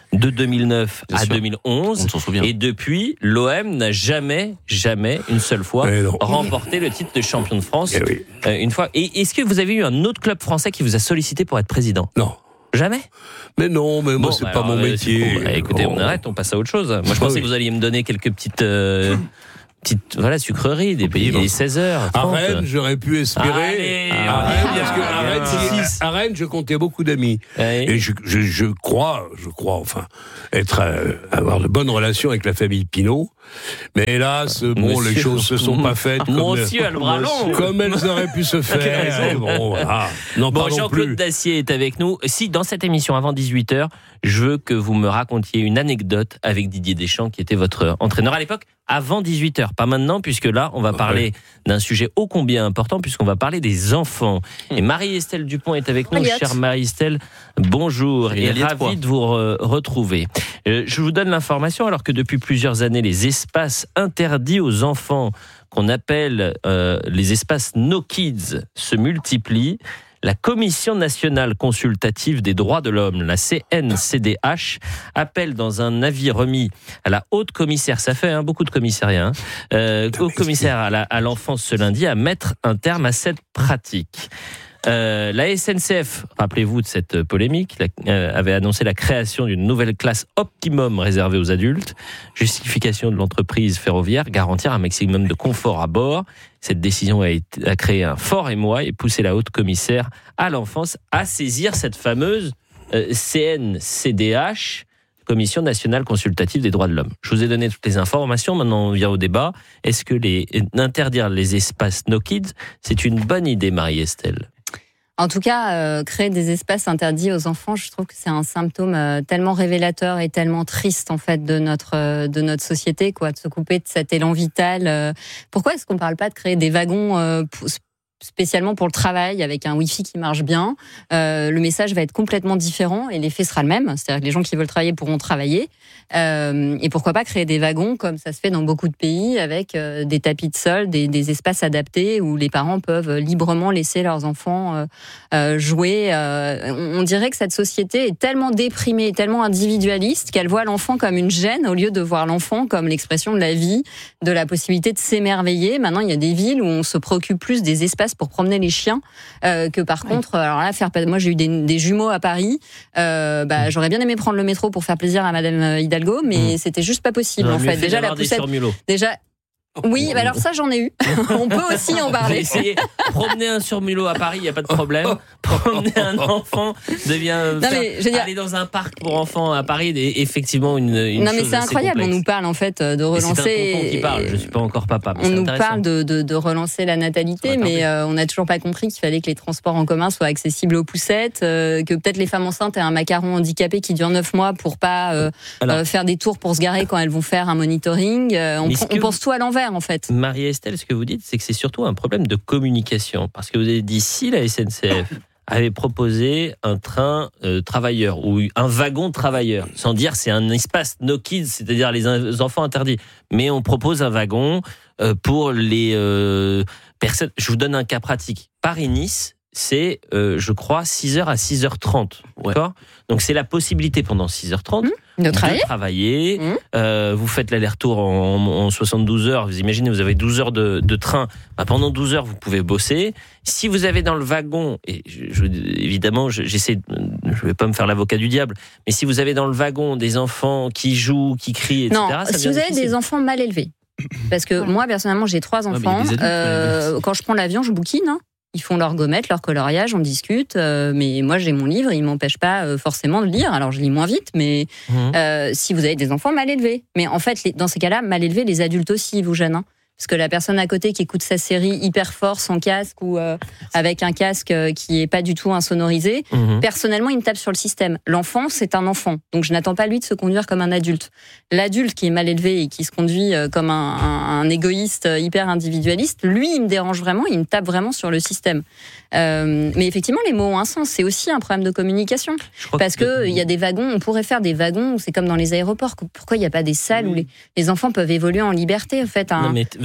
de deux mille neuf Bien à sûr. deux mille onze. On s'en souvient. Et depuis, l'O M n'a jamais, jamais, une seule fois, remporté le titre de champion de France. Eh oui. euh, une fois. Et est-ce que vous avez eu un autre club français qui vous a sollicité pour être président ? Non. Jamais ? Mais non, mais moi, Bon, c'est bah pas alors, mon euh, métier. c'est con. Bah, écoutez, Oh. on arrête, on passe à autre chose. Moi, je Ah pensais oui. que vous alliez me donner quelques petites... euh, petites voilà, sucreries, des pays, des seize heures. À Rennes, j'aurais pu espérer. Allez, à Rennes, parce que à Rennes, Ah. c'est- à Rennes, je comptais beaucoup d'amis. Et je, je, je crois, je crois, enfin, être, euh, avoir de bonnes relations avec la famille Pinault. Mais hélas, bon, Monsieur- les choses se sont pas faites comme, Monsieur a le bras long. comme elles auraient pu se Quelle faire. raison. Et bon, voilà. N'en Bon, parlons Jean-Claude plus. Dacier est avec nous. Si, dans cette émission, avant dix-huit heures, je veux que vous me racontiez une anecdote avec Didier Deschamps, qui était votre entraîneur à l'époque, avant dix-huit heures. Pas maintenant, puisque là, on va parler d'un sujet ô combien important, puisqu'on va parler des enfants. Et Marie-Estelle Dupont est avec nous. Elliot. Chère Marie-Estelle, bonjour Et et Elliot ravi quoi de vous re- retrouver. Euh, je vous donne l'information, alors que depuis plusieurs années, les espaces interdits aux enfants, qu'on appelle euh, les espaces No Kids, se multiplient. La Commission nationale consultative des droits de l'homme, la C N C D H, appelle dans un avis remis à la haute commissaire, ça fait hein, beaucoup de commissariats, hein, euh, haute commissaire à, la, à l'enfance ce lundi, à mettre un terme à cette pratique. Euh, la S N C F, rappelez-vous de cette polémique, la, euh, avait annoncé la création d'une nouvelle classe optimum réservée aux adultes. Justification de l'entreprise ferroviaire, garantir un maximum de confort à bord. Cette décision a, été, a créé un fort émoi et poussé la haute commissaire à l'enfance à saisir cette fameuse euh, C N C D H, Commission nationale consultative des droits de l'homme. Je vous ai donné toutes les informations, maintenant on vient au débat. Est-ce que les, interdire les espaces No Kids, c'est une bonne idée, Marie-Estelle ? En tout cas, euh, créer des espaces interdits aux enfants, je trouve que c'est un symptôme euh, tellement révélateur et tellement triste en fait de notre euh, de notre société, quoi, de se couper de cet élan vital. Euh. Pourquoi est-ce qu'on parle pas de créer des wagons euh, pour, spécialement pour le travail, avec un Wi-Fi qui marche bien? euh, Le message va être complètement différent et l'effet sera le même. C'est-à-dire que les gens qui veulent travailler pourront travailler. Euh, et pourquoi pas créer des wagons comme ça se fait dans beaucoup de pays, avec euh, des tapis de sol, des, des espaces adaptés où les parents peuvent librement laisser leurs enfants euh, euh, jouer. Euh, on, on dirait que cette société est tellement déprimée, tellement individualiste qu'elle voit l'enfant comme une gêne au lieu de voir l'enfant comme l'expression de la vie, de la possibilité de s'émerveiller. Maintenant, il y a des villes où on se préoccupe plus des espaces pour promener les chiens euh, que par contre, alors là, faire. Moi, j'ai eu des, des jumeaux à Paris. Euh, bah, j'aurais bien aimé prendre le métro pour faire plaisir à Madame Hidalgo, mais mmh. c'était juste pas possible en fait. Déjà la poussette. Déjà. Oui, bah alors ça j'en ai eu. On peut aussi en parler. J'ai essayé. Promener un surmulot à Paris, il n'y a pas de problème. Promener un enfant devient. Non, mais, faire, aller dans un parc pour enfants à Paris est effectivement une. une non mais chose c'est incroyable. complexe. On nous parle en fait de relancer. C'est un tonton qui parle. Je suis pas encore papa. Mais on nous parle de, de, de relancer la natalité, mais euh, on n'a toujours pas compris qu'il fallait que les transports en commun soient accessibles aux poussettes, euh, que peut-être les femmes enceintes aient un macaron handicapé qui dure neuf mois pour pas euh, euh, faire des tours pour se garer quand elles vont faire un monitoring. Euh, on, on pense tout à l'envers en fait. Marie-Estelle, ce que vous dites, c'est que c'est surtout un problème de communication. Parce que vous avez dit, si la S N C F avait proposé un train euh, travailleur ou un wagon travailleur, sans dire c'est un espace no kids, c'est-à-dire les enfants interdits, mais on propose un wagon euh, pour les euh, personnes. Je vous donne un cas pratique. Paris-Nice, c'est, euh, je crois, six heures à six heures trente. D'accord ? Donc c'est la possibilité pendant six heures trente mmh, de travailler. De travailler. Mmh. Euh, vous faites l'aller-retour en, en soixante-douze heures. Vous imaginez, vous avez douze heures de, de train. Bah, pendant douze heures, vous pouvez bosser. Si vous avez dans le wagon, et je, je, évidemment, je, j'essaie, je ne vais pas me faire l'avocat du diable, mais si vous avez dans le wagon des enfants qui jouent, qui crient, et cetera. Non, ça si vous avez difficile. des enfants mal élevés. Parce que ouais. moi, personnellement, j'ai trois enfants. Ouais, euh, quand je prends l'avion, je bouquine. Hein. Ils font leur gommette, leur coloriage, on discute. Euh, mais moi, j'ai mon livre, il m'empêche pas euh, forcément de lire. Alors, je lis moins vite, mais mmh. euh, si vous avez des enfants mal élevés. Mais en fait, les, dans ces cas-là, mal élevés, les adultes aussi, vous jeunes. Hein. Parce que la personne à côté qui écoute sa série hyper fort, sans casque ou euh, avec un casque euh, qui est pas du tout insonorisé, mmh. personnellement, il me tape sur le système. L'enfant, c'est un enfant. Donc, je n'attends pas lui de se conduire comme un adulte. L'adulte qui est mal élevé et qui se conduit euh, comme un, un, un égoïste hyper individualiste, lui, il me dérange vraiment, il me tape vraiment sur le système. Euh, mais effectivement, les mots ont un sens. C'est aussi un problème de communication. Parce que il que... y a des wagons, on pourrait faire des wagons où c'est comme dans les aéroports. Pourquoi il n'y a pas des salles oui. où les, les enfants peuvent évoluer en liberté, en fait, un,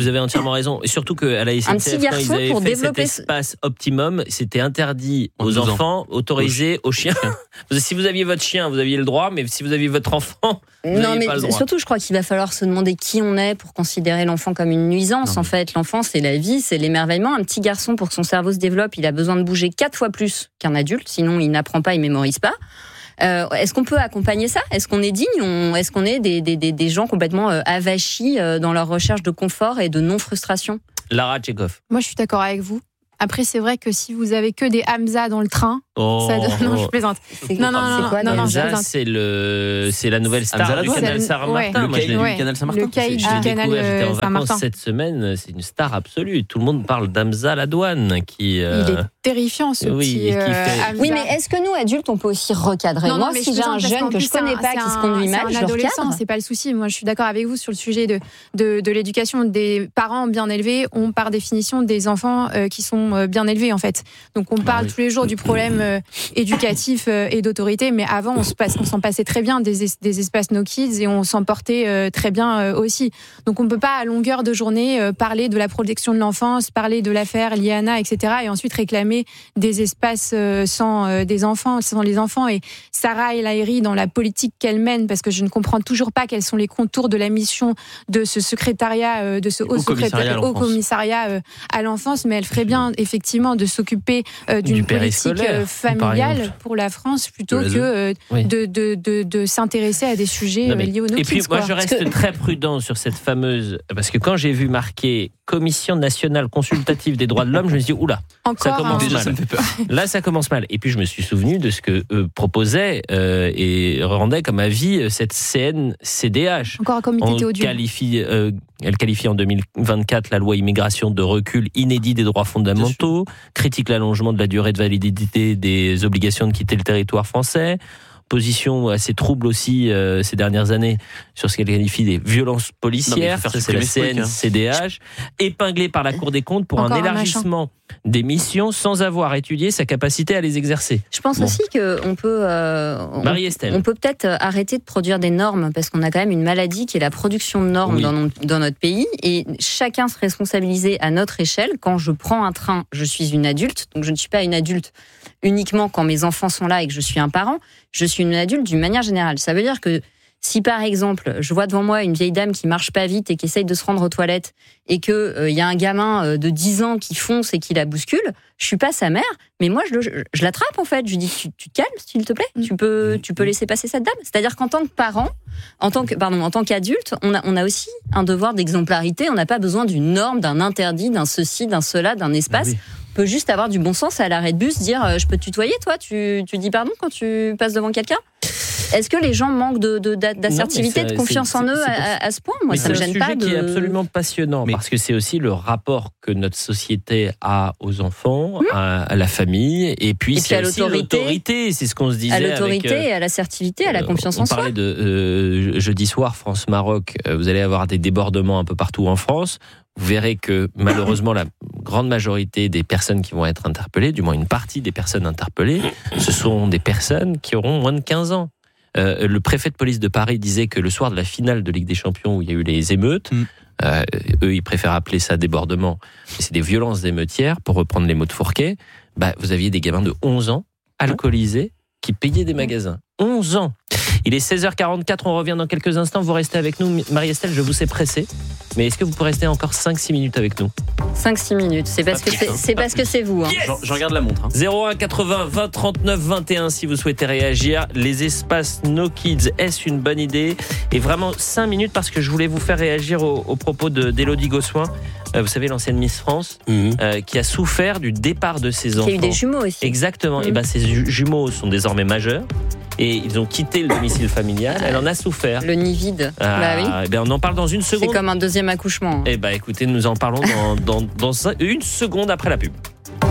vous avez entièrement raison. Et surtout qu'à la S N C F, quand ils avaient pour fait développer cet espace optimum, c'était interdit aux enfants, autorisé aux chiens. Si vous aviez votre chien, vous aviez le droit, mais si vous aviez votre enfant, vous non, mais pas le droit. Surtout, je crois qu'il va falloir se demander qui on est pour considérer l'enfant comme une nuisance. Non, en fait, l'enfant, c'est la vie, c'est l'émerveillement. Un petit garçon, pour que son cerveau se développe, il a besoin de bouger quatre fois plus qu'un adulte, sinon il n'apprend pas, il mémorise pas. Euh, est-ce qu'on peut accompagner ça ? Est-ce qu'on est digne ? on, Est-ce qu'on est des, des, des, des gens complètement euh, avachis euh, dans leur recherche de confort et de non-frustration ? Lara Tchekhov. Moi, je suis d'accord avec vous. Après, c'est vrai que si vous avez que des Hamza dans le train, oh, ça donne... non, je plaisante. C'est non, non, non, quoi, non, non, Hamza, c'est le, c'est la nouvelle star Hamza du Ladouane. canal Saint-Martin. Ouais. Moi, je l'ai ouais. vu. Canal Saint-Martin. Le caïd du je l'ai canal découvert, j'étais en Saint-Martin. vacances cette semaine. C'est une star absolue. Tout le monde parle d'Hamza Ladouane qui. Euh... Il est terrifiant ce oui, petit. Euh, fait... Oui, mais est-ce que nous adultes on peut aussi recadrer ? non, Moi, non, si j'ai un jeune que je connais pas qui se conduit mal, je le recadre. C'est pas le souci. Moi, je suis d'accord avec vous sur le sujet de de, de l'éducation des parents bien élevés. On par définition des enfants euh, qui sont euh, bien élevés en fait. Donc on parle ah, oui. tous les jours du problème euh, éducatif euh, et d'autorité, mais avant on se passe, on s'en passait très bien des, es- des espaces No Kids et on s'en portait euh, très bien euh, aussi. Donc on peut pas à longueur de journée euh, parler de la protection de l'enfance, parler de l'affaire Liana, et cetera, et ensuite réclamer des espaces euh, sans euh, des enfants, sans les enfants. Et Sarah El Haïry, dans la politique qu'elle mène, parce que je ne comprends toujours pas quels sont les contours de la mission de ce secrétariat, euh, de ce haut, haut secrétariat, haut commissariat euh, à l'enfance, mais elle ferait bien effectivement de s'occuper euh, d'une politique euh, familiale pour la France plutôt que euh, oui. de, de, de, de s'intéresser à des sujets non, mais, liés aux no-kids. Et puis moi quoi. je reste que... très prudent sur cette fameuse, parce que quand j'ai vu marquer Commission nationale consultative des droits de l'homme, je me suis dit oula, Encore ça commence un... mal. Déjà, ça me fait peur. Là ça commence mal. Et puis je me suis souvenu de ce que euh, proposait euh, et rendait comme avis cette C N C D H. Encore un comité théodule. Qualifie, euh, elle qualifie en deux mille vingt-quatre la loi immigration de recul inédit des droits fondamentaux, critique l'allongement de la durée de validité des obligations de quitter le territoire français, position assez trouble aussi euh, ces dernières années sur ce qu'elle qualifie des violences policières, non, ça c'est la C N C D H, hein. Épinglée par la Cour des comptes pour Encore un élargissement un des missions sans avoir étudié sa capacité à les exercer. Je pense bon. aussi qu'on peut, euh, on, Marie-Estelle. on peut peut-être arrêter de produire des normes parce qu'on a quand même une maladie qui est la production de normes oui. dans, non, dans notre pays et chacun se responsabiliser à notre échelle. Quand je prends un train, je suis une adulte, donc je ne suis pas une adulte uniquement quand mes enfants sont là et que je suis un parent, je suis une adulte d'une manière générale. Ça veut dire que si par exemple, je vois devant moi une vieille dame qui marche pas vite et qui essaye de se rendre aux toilettes et qu'il euh, y a un gamin euh, de dix ans qui fonce et qui la bouscule, je suis pas sa mère, mais moi je, le, je l'attrape en fait. Je lui dis tu, tu te calmes s'il te plaît, mmh. tu peux tu peux laisser passer cette dame. C'est-à-dire qu'en tant que parent, en tant que pardon, en tant qu'adulte, on a on a aussi un devoir d'exemplarité. On n'a pas besoin d'une norme, d'un interdit, d'un ceci, d'un cela, d'un espace. Ah oui. On peut juste avoir du bon sens à l'arrêt de bus, dire euh, je peux te tutoyer, toi, tu tu dis pardon quand tu passes devant quelqu'un. Est-ce que les gens manquent de, de, d'assertivité, non, ça, de confiance c'est, en eux c'est, c'est à, à ce point ? Moi, ça me gêne pas. C'est un sujet de... qui est absolument passionnant mais... parce que c'est aussi le rapport que notre société a aux enfants, mmh. à, à la famille, et puis, et c'est puis aussi l'autorité, l'autorité. C'est ce qu'on se disait. À l'autorité, avec, euh, à l'assertivité, à la confiance on en soi. On parlait de euh, jeudi soir France-Maroc. Vous allez avoir des débordements un peu partout en France. Vous verrez que malheureusement la grande majorité des personnes qui vont être interpellées, du moins une partie des personnes interpellées, ce sont des personnes qui auront moins de quinze ans. Euh, le préfet de police de Paris disait que le soir de la finale de Ligue des Champions où il y a eu les émeutes, mmh. euh, eux ils préfèrent appeler ça débordement, mais c'est des violences émeutières, pour reprendre les mots de Fourquet. Bah, vous aviez des gamins de onze ans, alcoolisés, qui payaient des magasins. onze ans. Il est seize heures quarante-quatre, on revient dans quelques instants. Vous restez avec nous, Marie-Estelle, je vous sais pressée. Mais est-ce que vous pourrez rester encore cinq six minutes avec nous ? cinq six minutes, c'est parce, que c'est, c'est, parce que c'est vous. Hein. Yes je, je regarde la montre. Hein. zéro un quatre-vingts vingt trente-neuf vingt et un si vous souhaitez réagir. Les espaces No Kids, est-ce une bonne idée ? Et vraiment cinq minutes parce que je voulais vous faire réagir aux, aux propos de, d'Élodie Gossuin. Euh, vous savez, l'ancienne Miss France, mmh. euh, qui a souffert du départ de ses enfants. Il y a eu des jumeaux aussi. Exactement. Mmh. Et ben, ces jumeaux sont désormais majeurs. Et ils ont quitté le domicile familial. Elle en a souffert. Le nid vide. Ah, bah oui. Eh bien, on en parle dans une seconde. C'est comme un deuxième accouchement. Eh bien, écoutez, nous en parlons dans, dans, dans une seconde après la pub.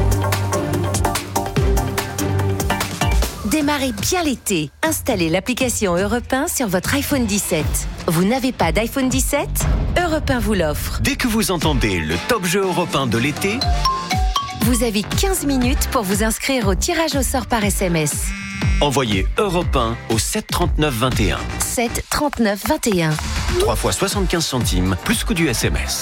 Démarrez bien l'été. Installez l'application Europe un sur votre iPhone dix-sept. Vous n'avez pas d'iPhone dix-sept ? Europe un vous l'offre. Dès que vous entendez le top jeu européen de l'été, vous avez quinze minutes pour vous inscrire au tirage au sort par S M S. Envoyez Europe un au sept trente-neuf vingt et un. sept trente-neuf vingt et un. trois fois soixante-quinze centimes, plus coût du S M S.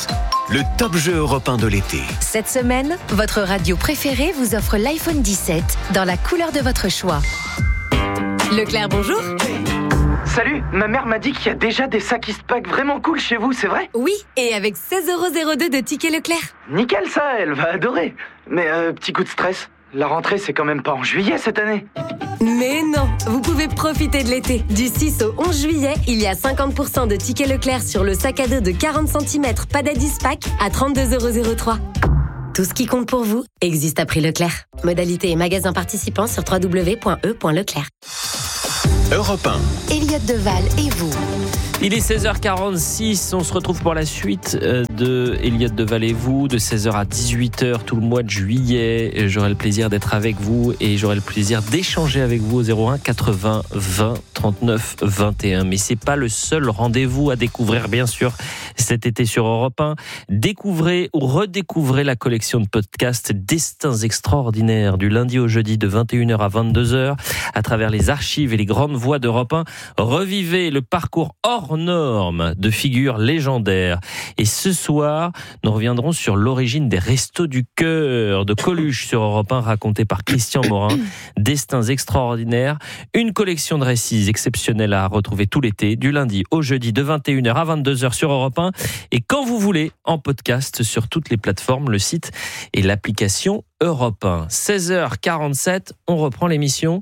le top jeu européen de l'été. Cette semaine, votre radio préférée vous offre l'iPhone dix-sept dans la couleur de votre choix. Leclerc, bonjour. Salut, ma mère m'a dit qu'il y a déjà des sacs Eastpak vraiment cool chez vous, c'est vrai? Oui, et avec seize euros zéro deux de tickets Leclerc. Nickel ça, elle va adorer. Mais euh, petit coup de stress, la rentrée c'est quand même pas en juillet cette année. Mais non, vous pouvez profiter de l'été. Du six au onze juillet, il y a cinquante pour cent de tickets Leclerc sur le sac à dos de quarante centimètres Padad Eastpak à trente-deux euros zéro trois. Tout ce qui compte pour vous existe à prix Leclerc. Modalité et magasins participants sur w w w point e point leclerc. Europe un. Elliott Deval et vous. Il est seize heures quarante-six, on se retrouve pour la suite de Elliott Deval et vous, de seize heures à dix-huit heures tout le mois de juillet. J'aurai le plaisir d'être avec vous et j'aurai le plaisir d'échanger avec vous au zéro un quatre-vingts vingt trente-neuf vingt et un. Mais c'est pas le seul rendez-vous à découvrir, bien sûr, cet été sur Europe un. Découvrez ou redécouvrez la collection de podcasts Destins extraordinaires du lundi au jeudi de vingt et une heures à vingt-deux heures à travers les archives et les grandes voix d'Europe un. Revivez le parcours hors normes de figures légendaires. Et ce soir, nous reviendrons sur l'origine des Restos du Cœur de Coluche sur Europe un, raconté par Christian Morin. Destins extraordinaires, une collection de récits exceptionnels à retrouver tout l'été, du lundi au jeudi de vingt et une heures à vingt-deux heures sur Europe un, et quand vous voulez, en podcast sur toutes les plateformes, le site et l'application Europe un. seize heures quarante-sept, on reprend l'émission.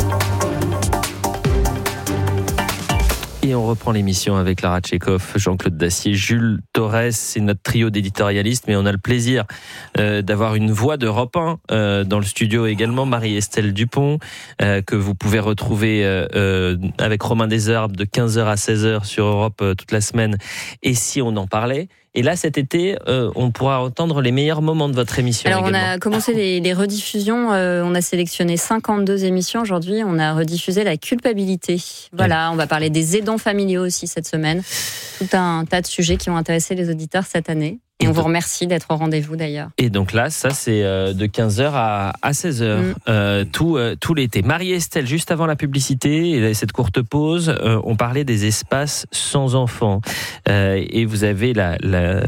Et on reprend l'émission avec Lara Tchekhov, Jean-Claude Dacier, Jules Torres. C'est notre trio d'éditorialistes, mais on a le plaisir euh, d'avoir une voix d'Europe un euh, dans le studio également, Marie-Estelle Dupont, euh, que vous pouvez retrouver euh, euh, avec Romain Desherbes de quinze heures à seize heures sur Europe euh, toute la semaine. Et si on en parlait ? Et là, cet été, euh, on pourra entendre les meilleurs moments de votre émission. Alors, également. on a commencé les, les rediffusions. Euh, on a sélectionné cinquante-deux émissions aujourd'hui. On a rediffusé la culpabilité. Voilà, on va parler des aidants familiaux aussi cette semaine. Tout un tas de sujets qui ont intéressé les auditeurs cette année. Et on vous remercie d'être au rendez-vous d'ailleurs. Et donc là, ça c'est de quinze heures à seize heures, mmh. euh, tout, euh, tout l'été. Marie-Estelle, juste avant la publicité et cette courte pause, euh, on parlait des espaces sans enfants. Euh, et vous avez la, la,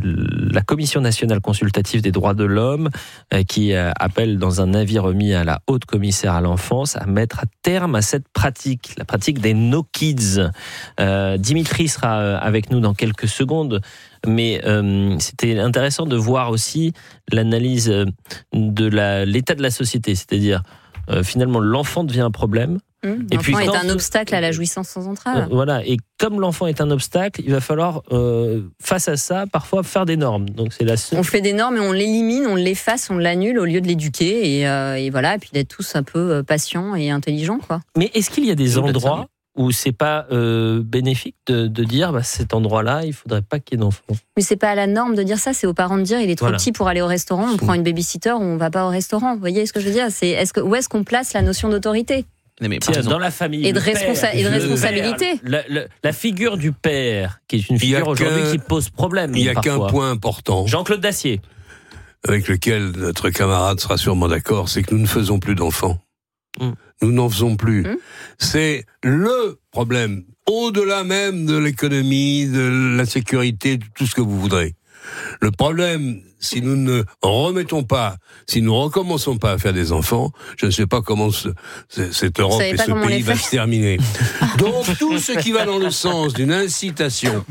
la Commission nationale consultative des droits de l'homme euh, qui euh, appelle dans un avis remis à la haute commissaire à l'enfance à mettre à terme à cette pratique, la pratique des no kids. Euh, Dimitri sera avec nous dans quelques secondes. Mais euh, c'était intéressant de voir aussi l'analyse de la, l'état de la société, c'est-à-dire euh, finalement l'enfant devient un problème. Mmh, et l'enfant puis, est quand, un obstacle à la jouissance sans entrave. Euh, voilà, et comme l'enfant est un obstacle, il va falloir euh, face à ça parfois faire des normes. Donc c'est la seule... On fait des normes et on l'élimine, on l'efface, on l'annule au lieu de l'éduquer et, euh, et voilà, et puis d'être tous un peu patients et intelligents, quoi. Mais est-ce qu'il y a des endroits où c'est pas euh, bénéfique de, de dire bah, cet endroit-là, il faudrait pas qu'il y ait d'enfants. Mais c'est pas à la norme de dire ça, c'est aux parents de dire il est trop voilà. petit pour aller au restaurant, on prend une babysitter ou on va pas au restaurant. Vous voyez ce que je veux dire ? C'est est-ce que où est-ce qu'on place la notion d'autorité ? Mais Tiens, dans la famille et de, responsa- père, et de responsabilité. Père, la, la, la figure du père, qui est une figure aujourd'hui qui pose problème. Il y a parfois. qu'un point important. Jean-Claude Dacier, avec lequel notre camarade sera sûrement d'accord, c'est que nous ne faisons plus d'enfants. Mmh. Nous n'en faisons plus. Mmh. C'est le problème, au-delà même de l'économie, de la sécurité, de tout ce que vous voudrez. Le problème, si nous ne remettons pas, si nous recommençons pas à faire des enfants, je ne sais pas comment ce, cette Europe et ce pays va se terminer. Donc tout ce qui va dans le sens d'une incitation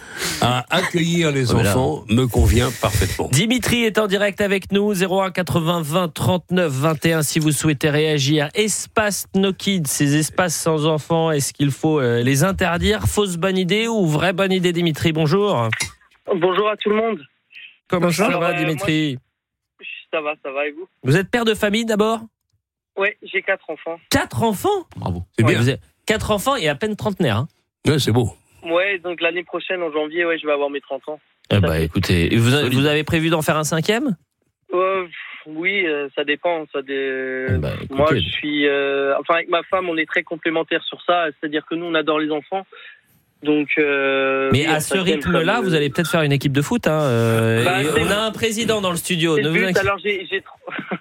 à accueillir les voilà. enfants me convient parfaitement. Dimitri est en direct avec nous, zéro un quatre-vingts vingt trente-neuf vingt et un si vous souhaitez réagir. Espace No Kids, ces espaces sans enfants, est-ce qu'il faut euh, les interdire ? Fausse bonne idée ou vraie bonne idée, Dimitri ? Bonjour. Bonjour à tout le monde. Comment ça Alors, va, euh, Dimitri ? moi, Ça va, ça va, et vous ? Vous êtes père de famille d'abord ? Ouais, j'ai quatre enfants. Quatre enfants ? Bravo. C'est ouais, bien. Vous avez quatre enfants et à peine trentenaire. Hein. Ouais, c'est beau. Ouais, donc l'année prochaine, en janvier, ouais, je vais avoir mes trente ans. Eh bah, écoutez, vous, vous avez prévu d'en faire un cinquième ? euh, Oui, euh, ça dépend. Ça dé... eh bah, écoutez, moi, je suis... Euh... Enfin, avec ma femme, on est très complémentaires sur ça. C'est-à-dire que nous, on adore les enfants. Donc, euh, mais oui, à ce rythme-là, comme... vous allez peut-être faire une équipe de foot. Hein, euh, bah, on a un président dans le studio. Ne vous inquiétez. Alors j'ai, j'ai, trop...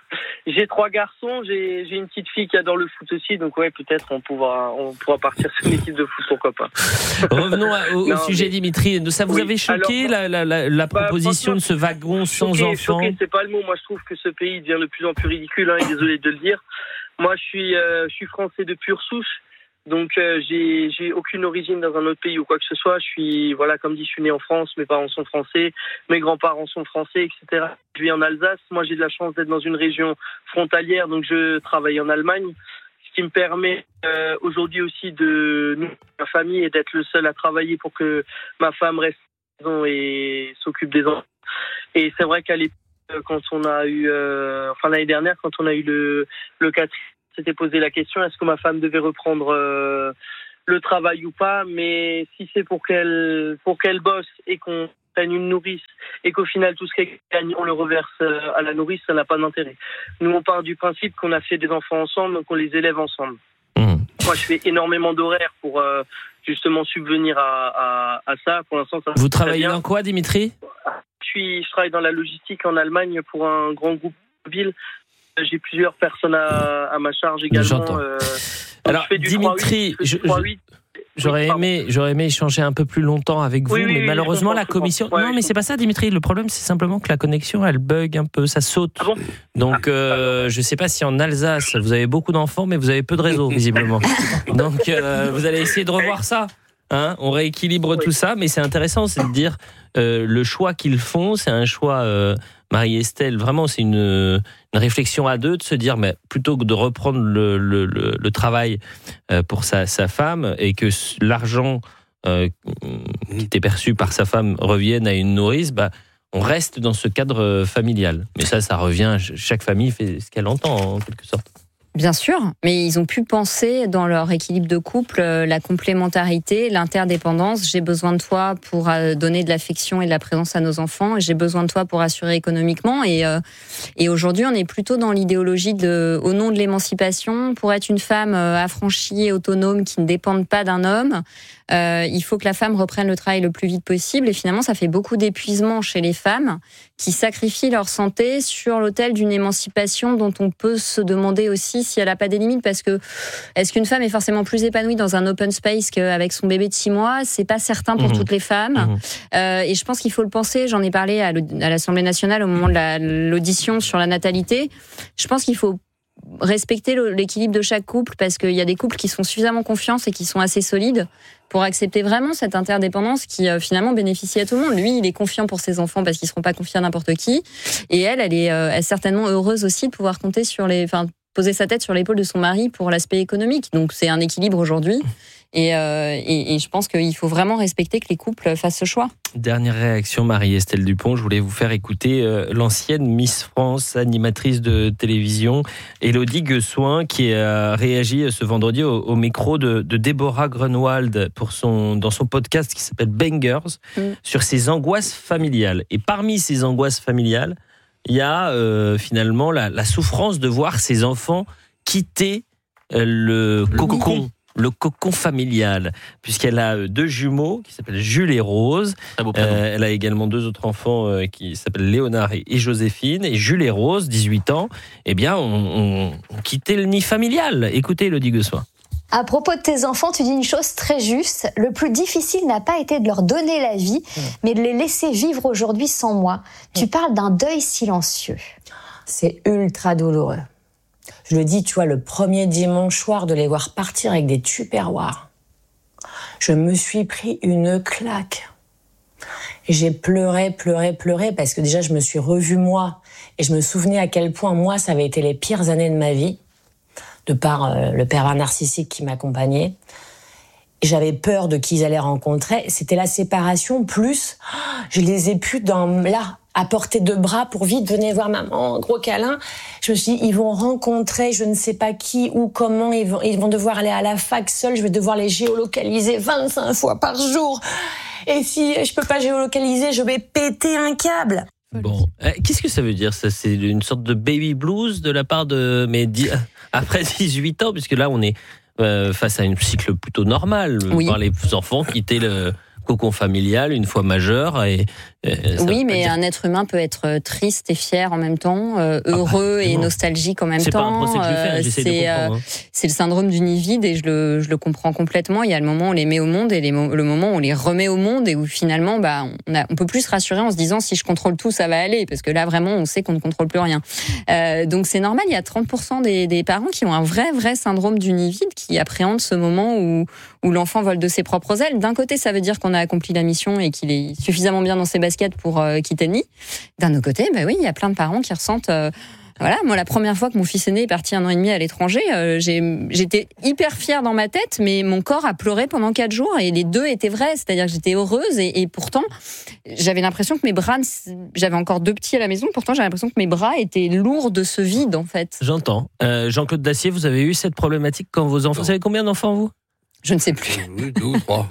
J'ai trois garçons, j'ai, j'ai une petite fille qui adore le foot aussi, donc ouais, peut-être on pourra, on pourra partir sur une équipe de foot, pourquoi pas. Revenons à, au, non, au sujet, mais... Dimitri. Ça vous oui. avait choqué Alors, la, la, la, la bah, proposition de ce wagon sans choqué, enfants? Choqué, c'est pas le mot. Moi, je trouve que ce pays devient de plus en plus ridicule, hein, et désolé de le dire. Moi, je suis, euh, je suis français de pure souche. Donc euh, j'ai j'ai aucune origine dans un autre pays ou quoi que ce soit. Je suis voilà comme dit, je suis né en France, mes parents sont français, mes grands-parents sont français, et cetera. Je vis en Alsace. Moi j'ai de la chance d'être dans une région frontalière, donc je travaille en Allemagne, ce qui me permet euh, aujourd'hui aussi de nourrir ma famille et d'être le seul à travailler pour que ma femme reste à la maison et s'occupe des enfants. Et c'est vrai qu'à l'époque, quand on a eu, euh, enfin l'année dernière, quand on a eu le le quatrième, s'était posé la question, est-ce que ma femme devait reprendre euh, le travail ou pas, mais si c'est pour qu'elle pour qu'elle bosse et qu'on prenne une nourrice et qu'au final tout ce qu'elle gagne on le reverse à la nourrice, ça n'a pas d'intérêt. Nous on part du principe qu'on a fait des enfants ensemble, donc on les élève ensemble. Mmh. Moi je fais énormément d'horaires pour euh, justement subvenir à, à, à ça. Pour l'instant ça. Vous travaillez dans quoi, Dimitri? Je suis, je travaille dans la logistique en Allemagne pour un grand groupe mobile. J'ai plusieurs personnes à, à ma charge également. Euh, Alors, je fais du Dimitri, trois huit, je fais du trois huit. J'aurais oui, aimé, j'aurais aimé échanger un peu plus longtemps avec vous, oui, oui, mais oui, malheureusement la comprends, commission. ouais, non, mais c'est pas ça, Dimitri. Le problème, c'est simplement que la connexion, elle bug un peu, ça saute. Ah bon Donc, euh, je sais pas si en Alsace vous avez beaucoup d'enfants, mais vous avez peu de réseau visiblement. Donc, euh, vous allez essayer de revoir ça. Hein, on rééquilibre oui. tout ça, mais c'est intéressant, c'est de dire euh, le choix qu'ils font, c'est un choix. Euh, Marie-Estelle, vraiment, c'est une, une réflexion à deux de se dire, mais plutôt que de reprendre le, le, le, le travail pour sa, sa femme et que l'argent euh, qui était perçu par sa femme revienne à une nourrice, bah, on reste dans ce cadre familial. Mais ça, ça revient, chaque famille fait ce qu'elle entend, en quelque sorte. Bien sûr, mais ils ont pu penser dans leur équilibre de couple la complémentarité, l'interdépendance. J'ai besoin de toi pour donner de l'affection et de la présence à nos enfants. J'ai besoin de toi pour assurer économiquement. Et, euh, et aujourd'hui, on est plutôt dans l'idéologie de, au nom de l'émancipation, pour être une femme affranchie et autonome qui ne dépende pas d'un homme. Euh, il faut que la femme reprenne le travail le plus vite possible. Et finalement, ça fait beaucoup d'épuisement chez les femmes qui sacrifient leur santé sur l'autel d'une émancipation dont on peut se demander aussi si elle n'a pas des limites, parce que est-ce qu'une femme est forcément plus épanouie dans un open space qu'avec son bébé de six mois? C'est pas certain pour mmh. toutes les femmes. Mmh. Euh, et je pense qu'il faut le penser. J'en ai parlé à l'Assemblée nationale au moment de la, l'audition sur la natalité. Je pense qu'il faut respecter l'équilibre de chaque couple, parce qu'il y a des couples qui se font suffisamment confiance et qui sont assez solides pour accepter vraiment cette interdépendance qui euh, finalement bénéficie à tout le monde. Lui, il est confiant pour ses enfants parce qu'ils ne seront pas confiés à n'importe qui, et elle, elle est, euh, elle est certainement heureuse aussi de pouvoir compter sur les, enfin, poser sa tête sur l'épaule de son mari pour l'aspect économique. Donc c'est un équilibre aujourd'hui. Et, euh, et, et je pense qu'il faut vraiment respecter que les couples fassent ce choix. Dernière réaction, Marie-Estelle Dupont. Je voulais vous faire écouter euh, l'ancienne Miss France, animatrice de télévision, Élodie Guessoin, qui a réagi ce vendredi au, au micro de, de Déborah Grunwald pour son, dans son podcast qui s'appelle Bangers, mmh. sur ses angoisses familiales. Et parmi ces angoisses familiales, il y a euh, finalement la, la souffrance de voir ses enfants quitter euh, le, le cocon. Le cocon familial, puisqu'elle a deux jumeaux qui s'appellent Jules et Rose. Euh, elle a également deux autres enfants euh, qui s'appellent Léonard et, et Joséphine. Et Jules et Rose, dix-huit ans, eh bien, ont, ont quitté le nid familial. Écoutez, Élodie Guessoin. À propos de tes enfants, tu dis une chose très juste. Le plus difficile n'a pas été de leur donner la vie, mmh. mais de les laisser vivre aujourd'hui sans moi. Mmh. Tu parles d'un deuil silencieux. C'est ultra douloureux. Je le dis, tu vois, le premier dimanche soir de les voir partir avec des tupperwares. Je me suis pris une claque. J'ai pleuré, pleuré, pleuré parce que déjà je me suis revue moi et je me souvenais à quel point moi ça avait été les pires années de ma vie, de par euh, le pervers narcissique qui m'accompagnait. Et j'avais peur de qui ils allaient rencontrer. C'était la séparation plus, je les ai pu dans là. à portée de bras pour vite, venez voir maman, gros câlin. Je me suis dit, ils vont rencontrer je ne sais pas qui ou comment, ils vont, ils vont devoir aller à la fac seuls, je vais devoir les géolocaliser vingt-cinq fois par jour. Et si je peux pas géolocaliser, je vais péter un câble. Bon, euh, qu'est-ce que ça veut dire ça? C'est une sorte de baby blues de la part de... Mais di... après dix-huit ans, puisque là on est euh, face à un cycle plutôt normal, oui. voir les enfants quitter le... cocon familial une fois majeur. Et, et oui, mais un être humain peut être triste et fier en même temps, euh, heureux ah, et nostalgique en même c'est temps. C'est pas un procès que je vais faire, j'essaie c'est, de comprendre. Euh, c'est le syndrome du nid vide et je le, je le comprends complètement. Il y a le moment où on les met au monde et les, le moment où on les remet au monde et où finalement, bah, on, a, on peut plus se rassurer en se disant si je contrôle tout, ça va aller, parce que là vraiment, on sait qu'on ne contrôle plus rien. Euh, donc c'est normal. Il y a trente pour cent des, des parents qui ont un vrai, vrai syndrome du nid vide, qui appréhendent ce moment où, où l'enfant vole de ses propres ailes. D'un côté, ça veut dire qu'on a accompli la mission et qu'il est suffisamment bien dans ses baskets pour euh, quitter le nid. D'un autre côté, bah oui, il y a plein de parents qui ressentent. Euh, voilà, moi, la première fois que mon fils aîné est parti un an et demi à l'étranger, euh, j'ai, j'étais hyper fière dans ma tête, mais mon corps a pleuré pendant quatre jours et les deux étaient vrais. C'est-à-dire que j'étais heureuse et, et pourtant, j'avais l'impression que mes bras, j'avais encore deux petits à la maison, pourtant j'avais l'impression que mes bras étaient lourds de ce vide, en fait. J'entends. Euh, Jean-Claude Dacier, vous avez eu cette problématique quand vos enfants. Vous savez combien d'enfants, vous ? Je ne sais plus. Oui, deux ou trois.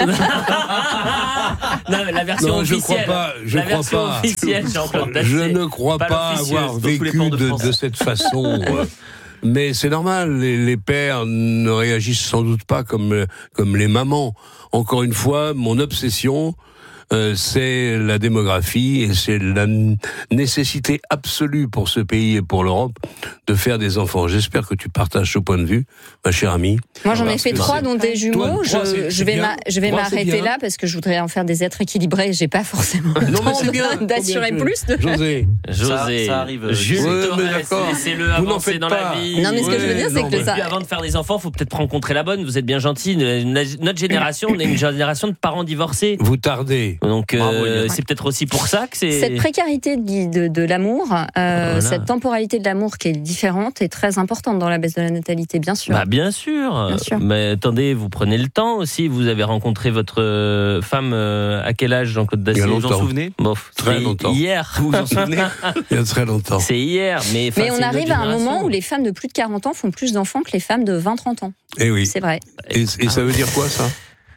Non, la version non, officielle. Je crois pas. Je la crois version pas. officielle, Jean-Claude Dacier. Je ne crois pas, pas avoir vécu de, de, de cette façon. Mais c'est normal. Les, les pères ne réagissent sans doute pas comme comme les mamans. Encore une fois, mon obsession. Euh, c'est la démographie et c'est la nécessité absolue pour ce pays et pour l'Europe de faire des enfants. J'espère que tu partages ce point de vue, ma chère amie. Moi, j'en ai fait trois, dont des jumeaux. Toi, je, trois, c'est, je vais, ma, je vais trois, m'arrêter là parce que je voudrais en faire des êtres équilibrés. J'ai pas forcément le non, temps mais c'est bien, d'assurer bien, plus. De... José, José, ça, ça arrive. Jules ouais, Torres, laissez-le avancer dans pas. la vie. Non, mais ce que ouais, je veux dire, c'est non, que ça. Avant de faire des enfants, faut peut-être rencontrer la bonne. Vous êtes bien gentil. Notre génération, on est une génération de parents divorcés. Vous tardez. Donc. Euh, c'est peut-être aussi pour ça que c'est... Cette précarité de, de, de l'amour, euh, voilà. Cette temporalité de l'amour qui est différente est très importante dans la baisse de la natalité, bien sûr. Bah bien sûr. Bien sûr. Mais attendez, vous prenez le temps aussi. Vous avez rencontré votre femme euh, à quel âge, Jean-Claude Dacier? Vous vous en souvenez? Bon, très longtemps. Hier. Vous vous en souvenez? Il y a très longtemps. C'est hier. Mais, mais on arrive à un moment où les femmes de plus de quarante ans font plus d'enfants que les femmes de vingt à trente ans. Et oui. C'est vrai. Et, et ça veut dire quoi, ça?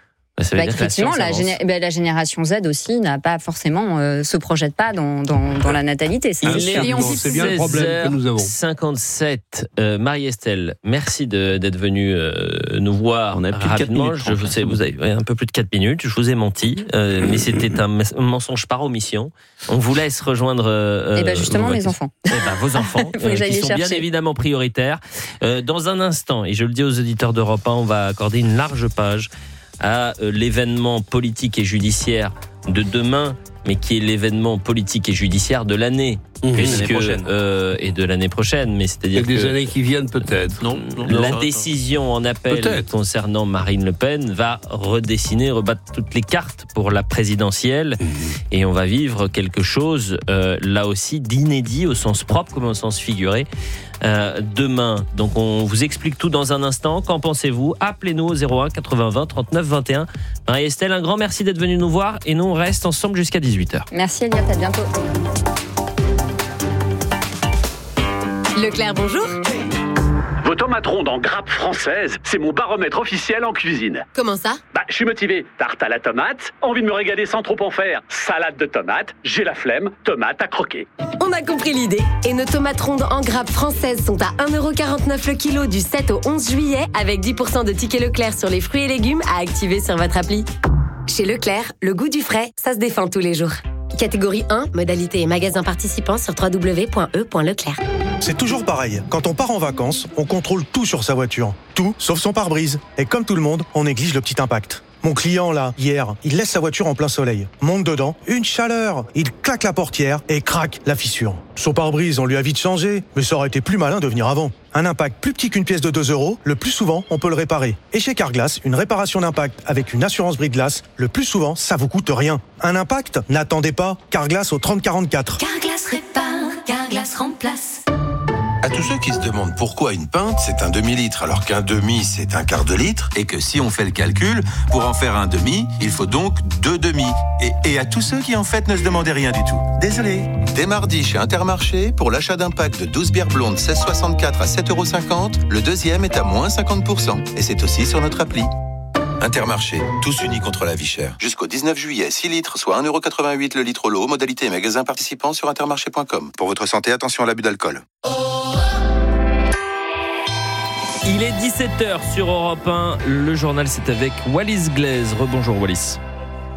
Ça bah, effectivement, la, géné- bah, la génération Z aussi n'a pas forcément euh, se projette pas dans, dans, dans la natalité. C'est, Il est c'est bien le problème que nous avons. cinquante-sept euh, Marie-Estelle, merci de, d'être venue euh, nous voir. On a plus de quatre minutes. Je vous sais, vous avez ouais, un peu plus de quatre minutes. Je vous ai menti, euh, mais c'était un mensonge par omission. On vous laisse rejoindre. Euh, et ben justement, mes enfants. Et ben vos enfants, euh, qui sont chercher. bien évidemment prioritaires. Euh, dans un instant, et je le dis aux auditeurs d'Europe un, on va accorder une large page à euh, l'événement politique et judiciaire de demain, mais qui est l'événement politique et judiciaire de l'année. Mmh, puisque, prochaine. Euh, et de l'année prochaine, mais c'est-à-dire et des que années qui viennent peut-être. Non, non la non, décision en appel peut-être. concernant Marine Le Pen va redessiner, rebattre toutes les cartes pour la présidentielle, mmh. et on va vivre quelque chose euh, là aussi d'inédit au sens propre comme au sens figuré. Euh, demain, donc on vous explique tout dans un instant. Qu'en pensez-vous? Appelez-nous au zéro un quatre-vingts vingt trente-neuf vingt et un. Marie-Estelle, un grand merci d'être venue nous voir et nous on reste ensemble jusqu'à dix-huit heures. Merci Elliot, à bientôt. Leclerc, bonjour. Vos tomates rondes en grappe française, c'est mon baromètre officiel en cuisine. Comment ça? Bah, je suis motivé. Tarte à la tomate, envie de me régaler sans trop en faire. Salade de tomates, j'ai la flemme, tomate à croquer. On a compris l'idée. Et nos tomates rondes en grappe française sont à un euro quarante-neuf le kilo du sept au onze juillet, avec dix pour cent de tickets Leclerc sur les fruits et légumes à activer sur votre appli. Chez Leclerc, le goût du frais, ça se défend tous les jours. Catégorie un, modalité et magasin participants sur w w w point e point leclerc. C'est toujours pareil. Quand on part en vacances, on contrôle tout sur sa voiture. Tout, sauf son pare-brise. Et comme tout le monde, on néglige le petit impact. Mon client, là, hier, il laisse sa voiture en plein soleil. Monte dedans, une chaleur. Il claque la portière et craque la fissure. Son pare-brise, on lui a vite changé, mais ça aurait été plus malin de venir avant. Un impact plus petit qu'une pièce de deux euros, le plus souvent, on peut le réparer. Et chez Carglass, une réparation d'impact avec une assurance brise-glace, le plus souvent, ça vous coûte rien. Un impact? N'attendez pas. Carglass au trente quarante-quatre. Carglass répare, Carglass remplace. À tous ceux qui se demandent pourquoi une pinte c'est un demi-litre alors qu'un demi c'est un quart de litre et que si on fait le calcul, pour en faire un demi, il faut donc deux demi. Et, et à tous ceux qui en fait ne se demandaient rien du tout. Désolé. Dès mardi chez Intermarché, pour l'achat d'un pack de douze bières blondes seize soixante-quatre à sept euros cinquante, le deuxième est à moins cinquante pour cent. Et c'est aussi sur notre appli. Intermarché, tous unis contre la vie chère. Jusqu'au dix-neuf juillet, six litres, soit un euro quatre-vingt-huit le litre lot. Modalité et magasin participants sur intermarché point com. Pour votre santé, attention à l'abus d'alcool. Il est dix-sept heures sur Europe un. Le journal, c'est avec Wallis Glaise. Rebonjour Wallis.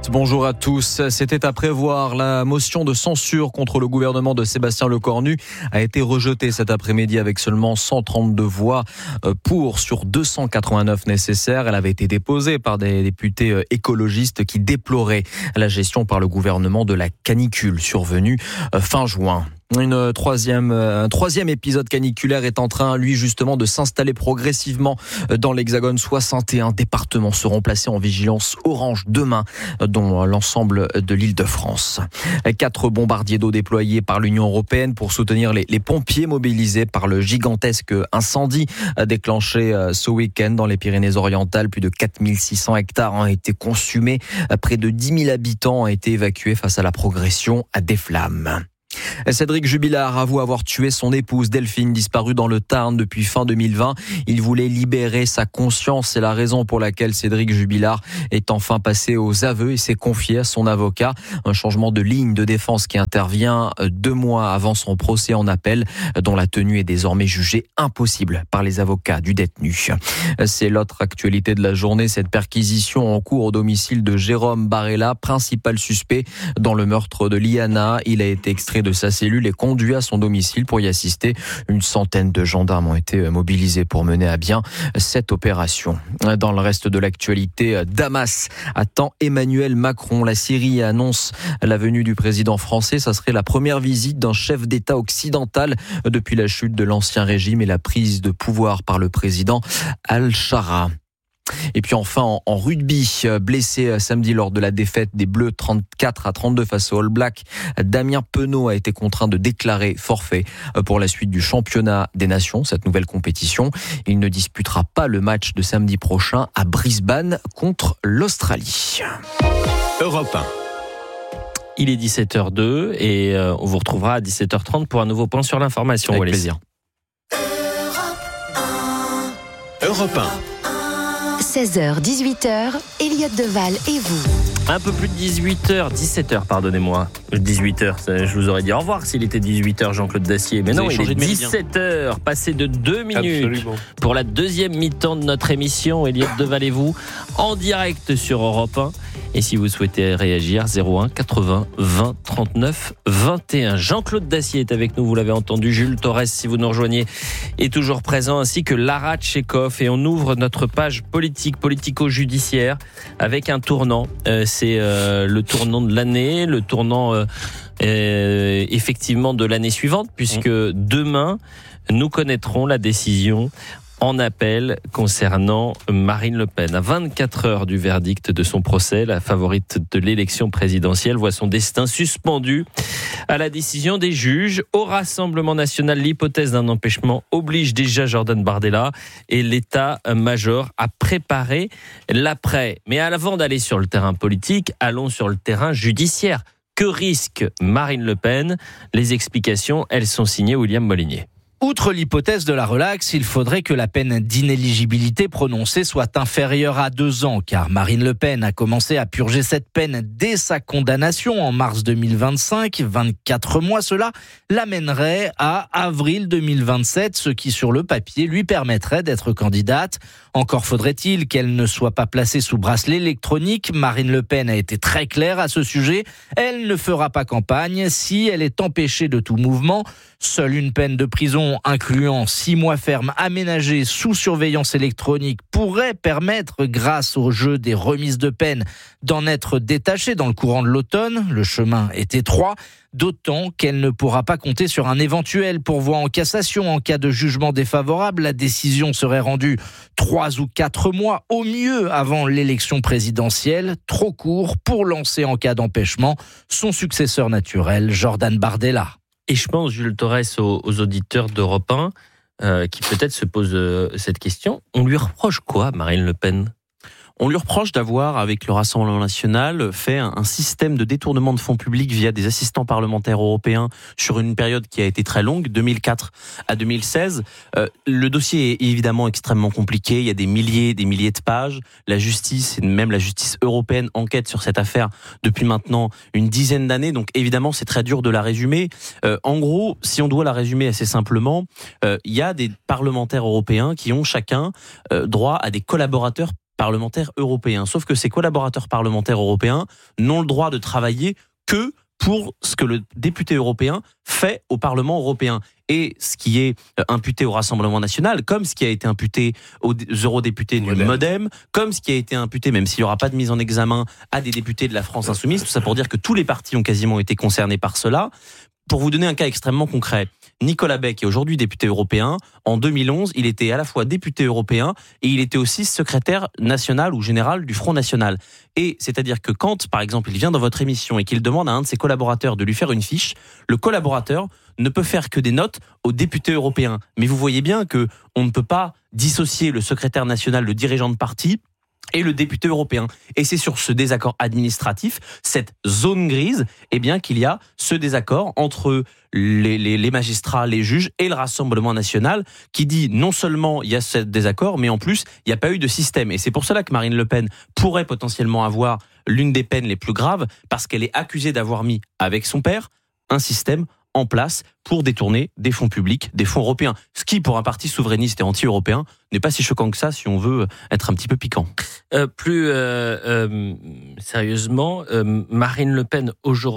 dix-sept, bonjour à tous. C'était à prévoir. La motion de censure contre le gouvernement de Sébastien Lecornu a été rejetée cet après-midi avec seulement cent trente-deux voix pour sur deux cent quatre-vingt-neuf nécessaires. Elle avait été déposée par des députés écologistes qui déploraient la gestion par le gouvernement de la canicule survenue fin juin. Une troisième, un troisième épisode caniculaire est en train, lui, justement, de s'installer progressivement dans l'Hexagone. soixante et un départements seront placés en vigilance orange demain, dont l'ensemble de l'Île-de-France. Quatre bombardiers d'eau déployés par l'Union européenne pour soutenir les, les pompiers mobilisés par le gigantesque incendie déclenché ce week-end dans les Pyrénées-Orientales. Plus de quatre mille six cents hectares ont été consumés. Près de dix mille habitants ont été évacués face à la progression des flammes. Cédric Jubilard avoue avoir tué son épouse Delphine, disparue dans le Tarn depuis fin deux mille vingt. Il voulait libérer sa conscience. C'est la raison pour laquelle Cédric Jubilard est enfin passé aux aveux et s'est confié à son avocat. Un changement de ligne de défense qui intervient deux mois avant son procès en appel, dont la tenue est désormais jugée impossible par les avocats du détenu. C'est l'autre actualité de la journée, cette perquisition en cours au domicile de Jérôme Barella, principal suspect dans le meurtre de Liana. Il a été extrait de sa cellule et conduit à son domicile pour y assister. Une centaine de gendarmes ont été mobilisés pour mener à bien cette opération. Dans le reste de l'actualité, Damas attend Emmanuel Macron. La Syrie annonce la venue du président français. Ça serait la première visite d'un chef d'État occidental depuis la chute de l'ancien régime et la prise de pouvoir par le président Al-Shara. Et puis enfin en, en rugby, blessé samedi lors de la défaite des Bleus trente-quatre à trente-deux face aux All Blacks, Damien Penaud a été contraint de déclarer forfait pour la suite du championnat des nations, cette nouvelle compétition. Il ne disputera pas le match de samedi prochain à Brisbane contre l'Australie. Europe un. Il est dix-sept heures deux et on vous retrouvera à dix-sept heures trente pour un nouveau point sur l'information. Avec plaisir. Europe un. seize heures, dix-huit heures, Elliott Deval et vous. Un peu plus de dix-huit heures, dix-sept heures, pardonnez-moi. dix-huit heures, je vous aurais dit au revoir s'il était dix-huit heures, Jean-Claude Dacier. Mais vous non, il est dix-sept heures, passé de deux minutes. Absolument. Pour la deuxième mi-temps de notre émission, Elliott Deval et vous, en direct sur Europe un. Et si vous souhaitez réagir, zéro un quatre-vingts vingt trente-neuf vingt et un. Jean-Claude Dacier est avec nous, vous l'avez entendu. Jules Torres, si vous nous rejoignez, est toujours présent, ainsi que Lara Tchekhov. Et on ouvre notre page politique, politico-judiciaire, avec un tournant. Euh, c'est euh, le tournant de l'année, le tournant euh, euh, effectivement de l'année suivante, puisque demain, nous connaîtrons la décision en appel concernant Marine Le Pen. À vingt-quatre heures du verdict de son procès, la favorite de l'élection présidentielle voit son destin suspendu à la décision des juges. Au Rassemblement national, l'hypothèse d'un empêchement oblige déjà Jordan Bardella et l'état-major à préparer l'après. Mais avant d'aller sur le terrain politique, allons sur le terrain judiciaire. Que risque Marine Le Pen ? Les explications, elles sont signées William Molinier. Outre l'hypothèse de la relaxe, il faudrait que la peine d'inéligibilité prononcée soit inférieure à deux ans, car Marine Le Pen a commencé à purger cette peine dès sa condamnation en mars deux mille vingt-cinq. vingt-quatre mois, cela l'amènerait à avril deux mille vingt-sept, ce qui sur le papier lui permettrait d'être candidate. Encore faudrait-il qu'elle ne soit pas placée sous bracelet électronique. Marine Le Pen a été très claire à ce sujet. Elle ne fera pas campagne si elle est empêchée de tout mouvement. Seule une peine de prison incluant six mois fermes aménagés sous surveillance électronique pourrait permettre, grâce au jeu des remises de peine, d'en être détachée dans le courant de l'automne. Le chemin est étroit, d'autant qu'elle ne pourra pas compter sur un éventuel pourvoi en cassation. En cas de jugement défavorable, la décision serait rendue trois ou quatre mois au mieux avant l'élection présidentielle, trop court pour lancer en cas d'empêchement son successeur naturel, Jordan Bardella. Et je pense, Jules Torres, aux, aux auditeurs d'Europe un, euh, qui peut-être se posent euh, cette question. On lui reproche quoi, Marine Le Pen ? On lui reproche d'avoir, avec le Rassemblement national, fait un, un système de détournement de fonds publics via des assistants parlementaires européens sur une période qui a été très longue, deux mille quatre à deux mille seize. Euh, le dossier est évidemment extrêmement compliqué. Il y a des milliers, des milliers de pages. La justice, et même la justice européenne, enquête sur cette affaire depuis maintenant une dizaine d'années. Donc évidemment, c'est très dur de la résumer. Euh, en gros, si on doit la résumer assez simplement, euh, il y a des parlementaires européens qui ont chacun euh, droit à des collaborateurs parlementaires européens. Sauf que ces collaborateurs parlementaires européens n'ont le droit de travailler que pour ce que le député européen fait au Parlement européen. Et ce qui est imputé au Rassemblement national, comme ce qui a été imputé aux eurodéputés du Modem, Modem comme ce qui a été imputé, même s'il n'y aura pas de mise en examen, à des députés de la France insoumise, tout ça pour dire que tous les partis ont quasiment été concernés par cela. Pour vous donner un cas extrêmement concret, Nicolas Beck est aujourd'hui député européen. En deux mille onze, il était à la fois député européen et il était aussi secrétaire national ou général du Front National. Et c'est-à-dire que quand, par exemple, il vient dans votre émission et qu'il demande à un de ses collaborateurs de lui faire une fiche, le collaborateur ne peut faire que des notes aux députés européens. Mais vous voyez bien que on ne peut pas dissocier le secrétaire national, le dirigeant de parti, et le député européen. Et c'est sur ce désaccord administratif, cette zone grise, eh bien qu'il y a ce désaccord entre les, les, les magistrats, les juges et le Rassemblement national qui dit non seulement il y a ce désaccord, mais en plus il n'y a pas eu de système. Et c'est pour cela que Marine Le Pen pourrait potentiellement avoir l'une des peines les plus graves parce qu'elle est accusée d'avoir mis avec son père un système en place pour détourner des fonds publics, des fonds européens. Ce qui, pour un parti souverainiste et anti-européen, n'est pas si choquant que ça si on veut être un petit peu piquant. Euh, plus euh, euh, sérieusement, euh, Marine Le Pen aujourd'hui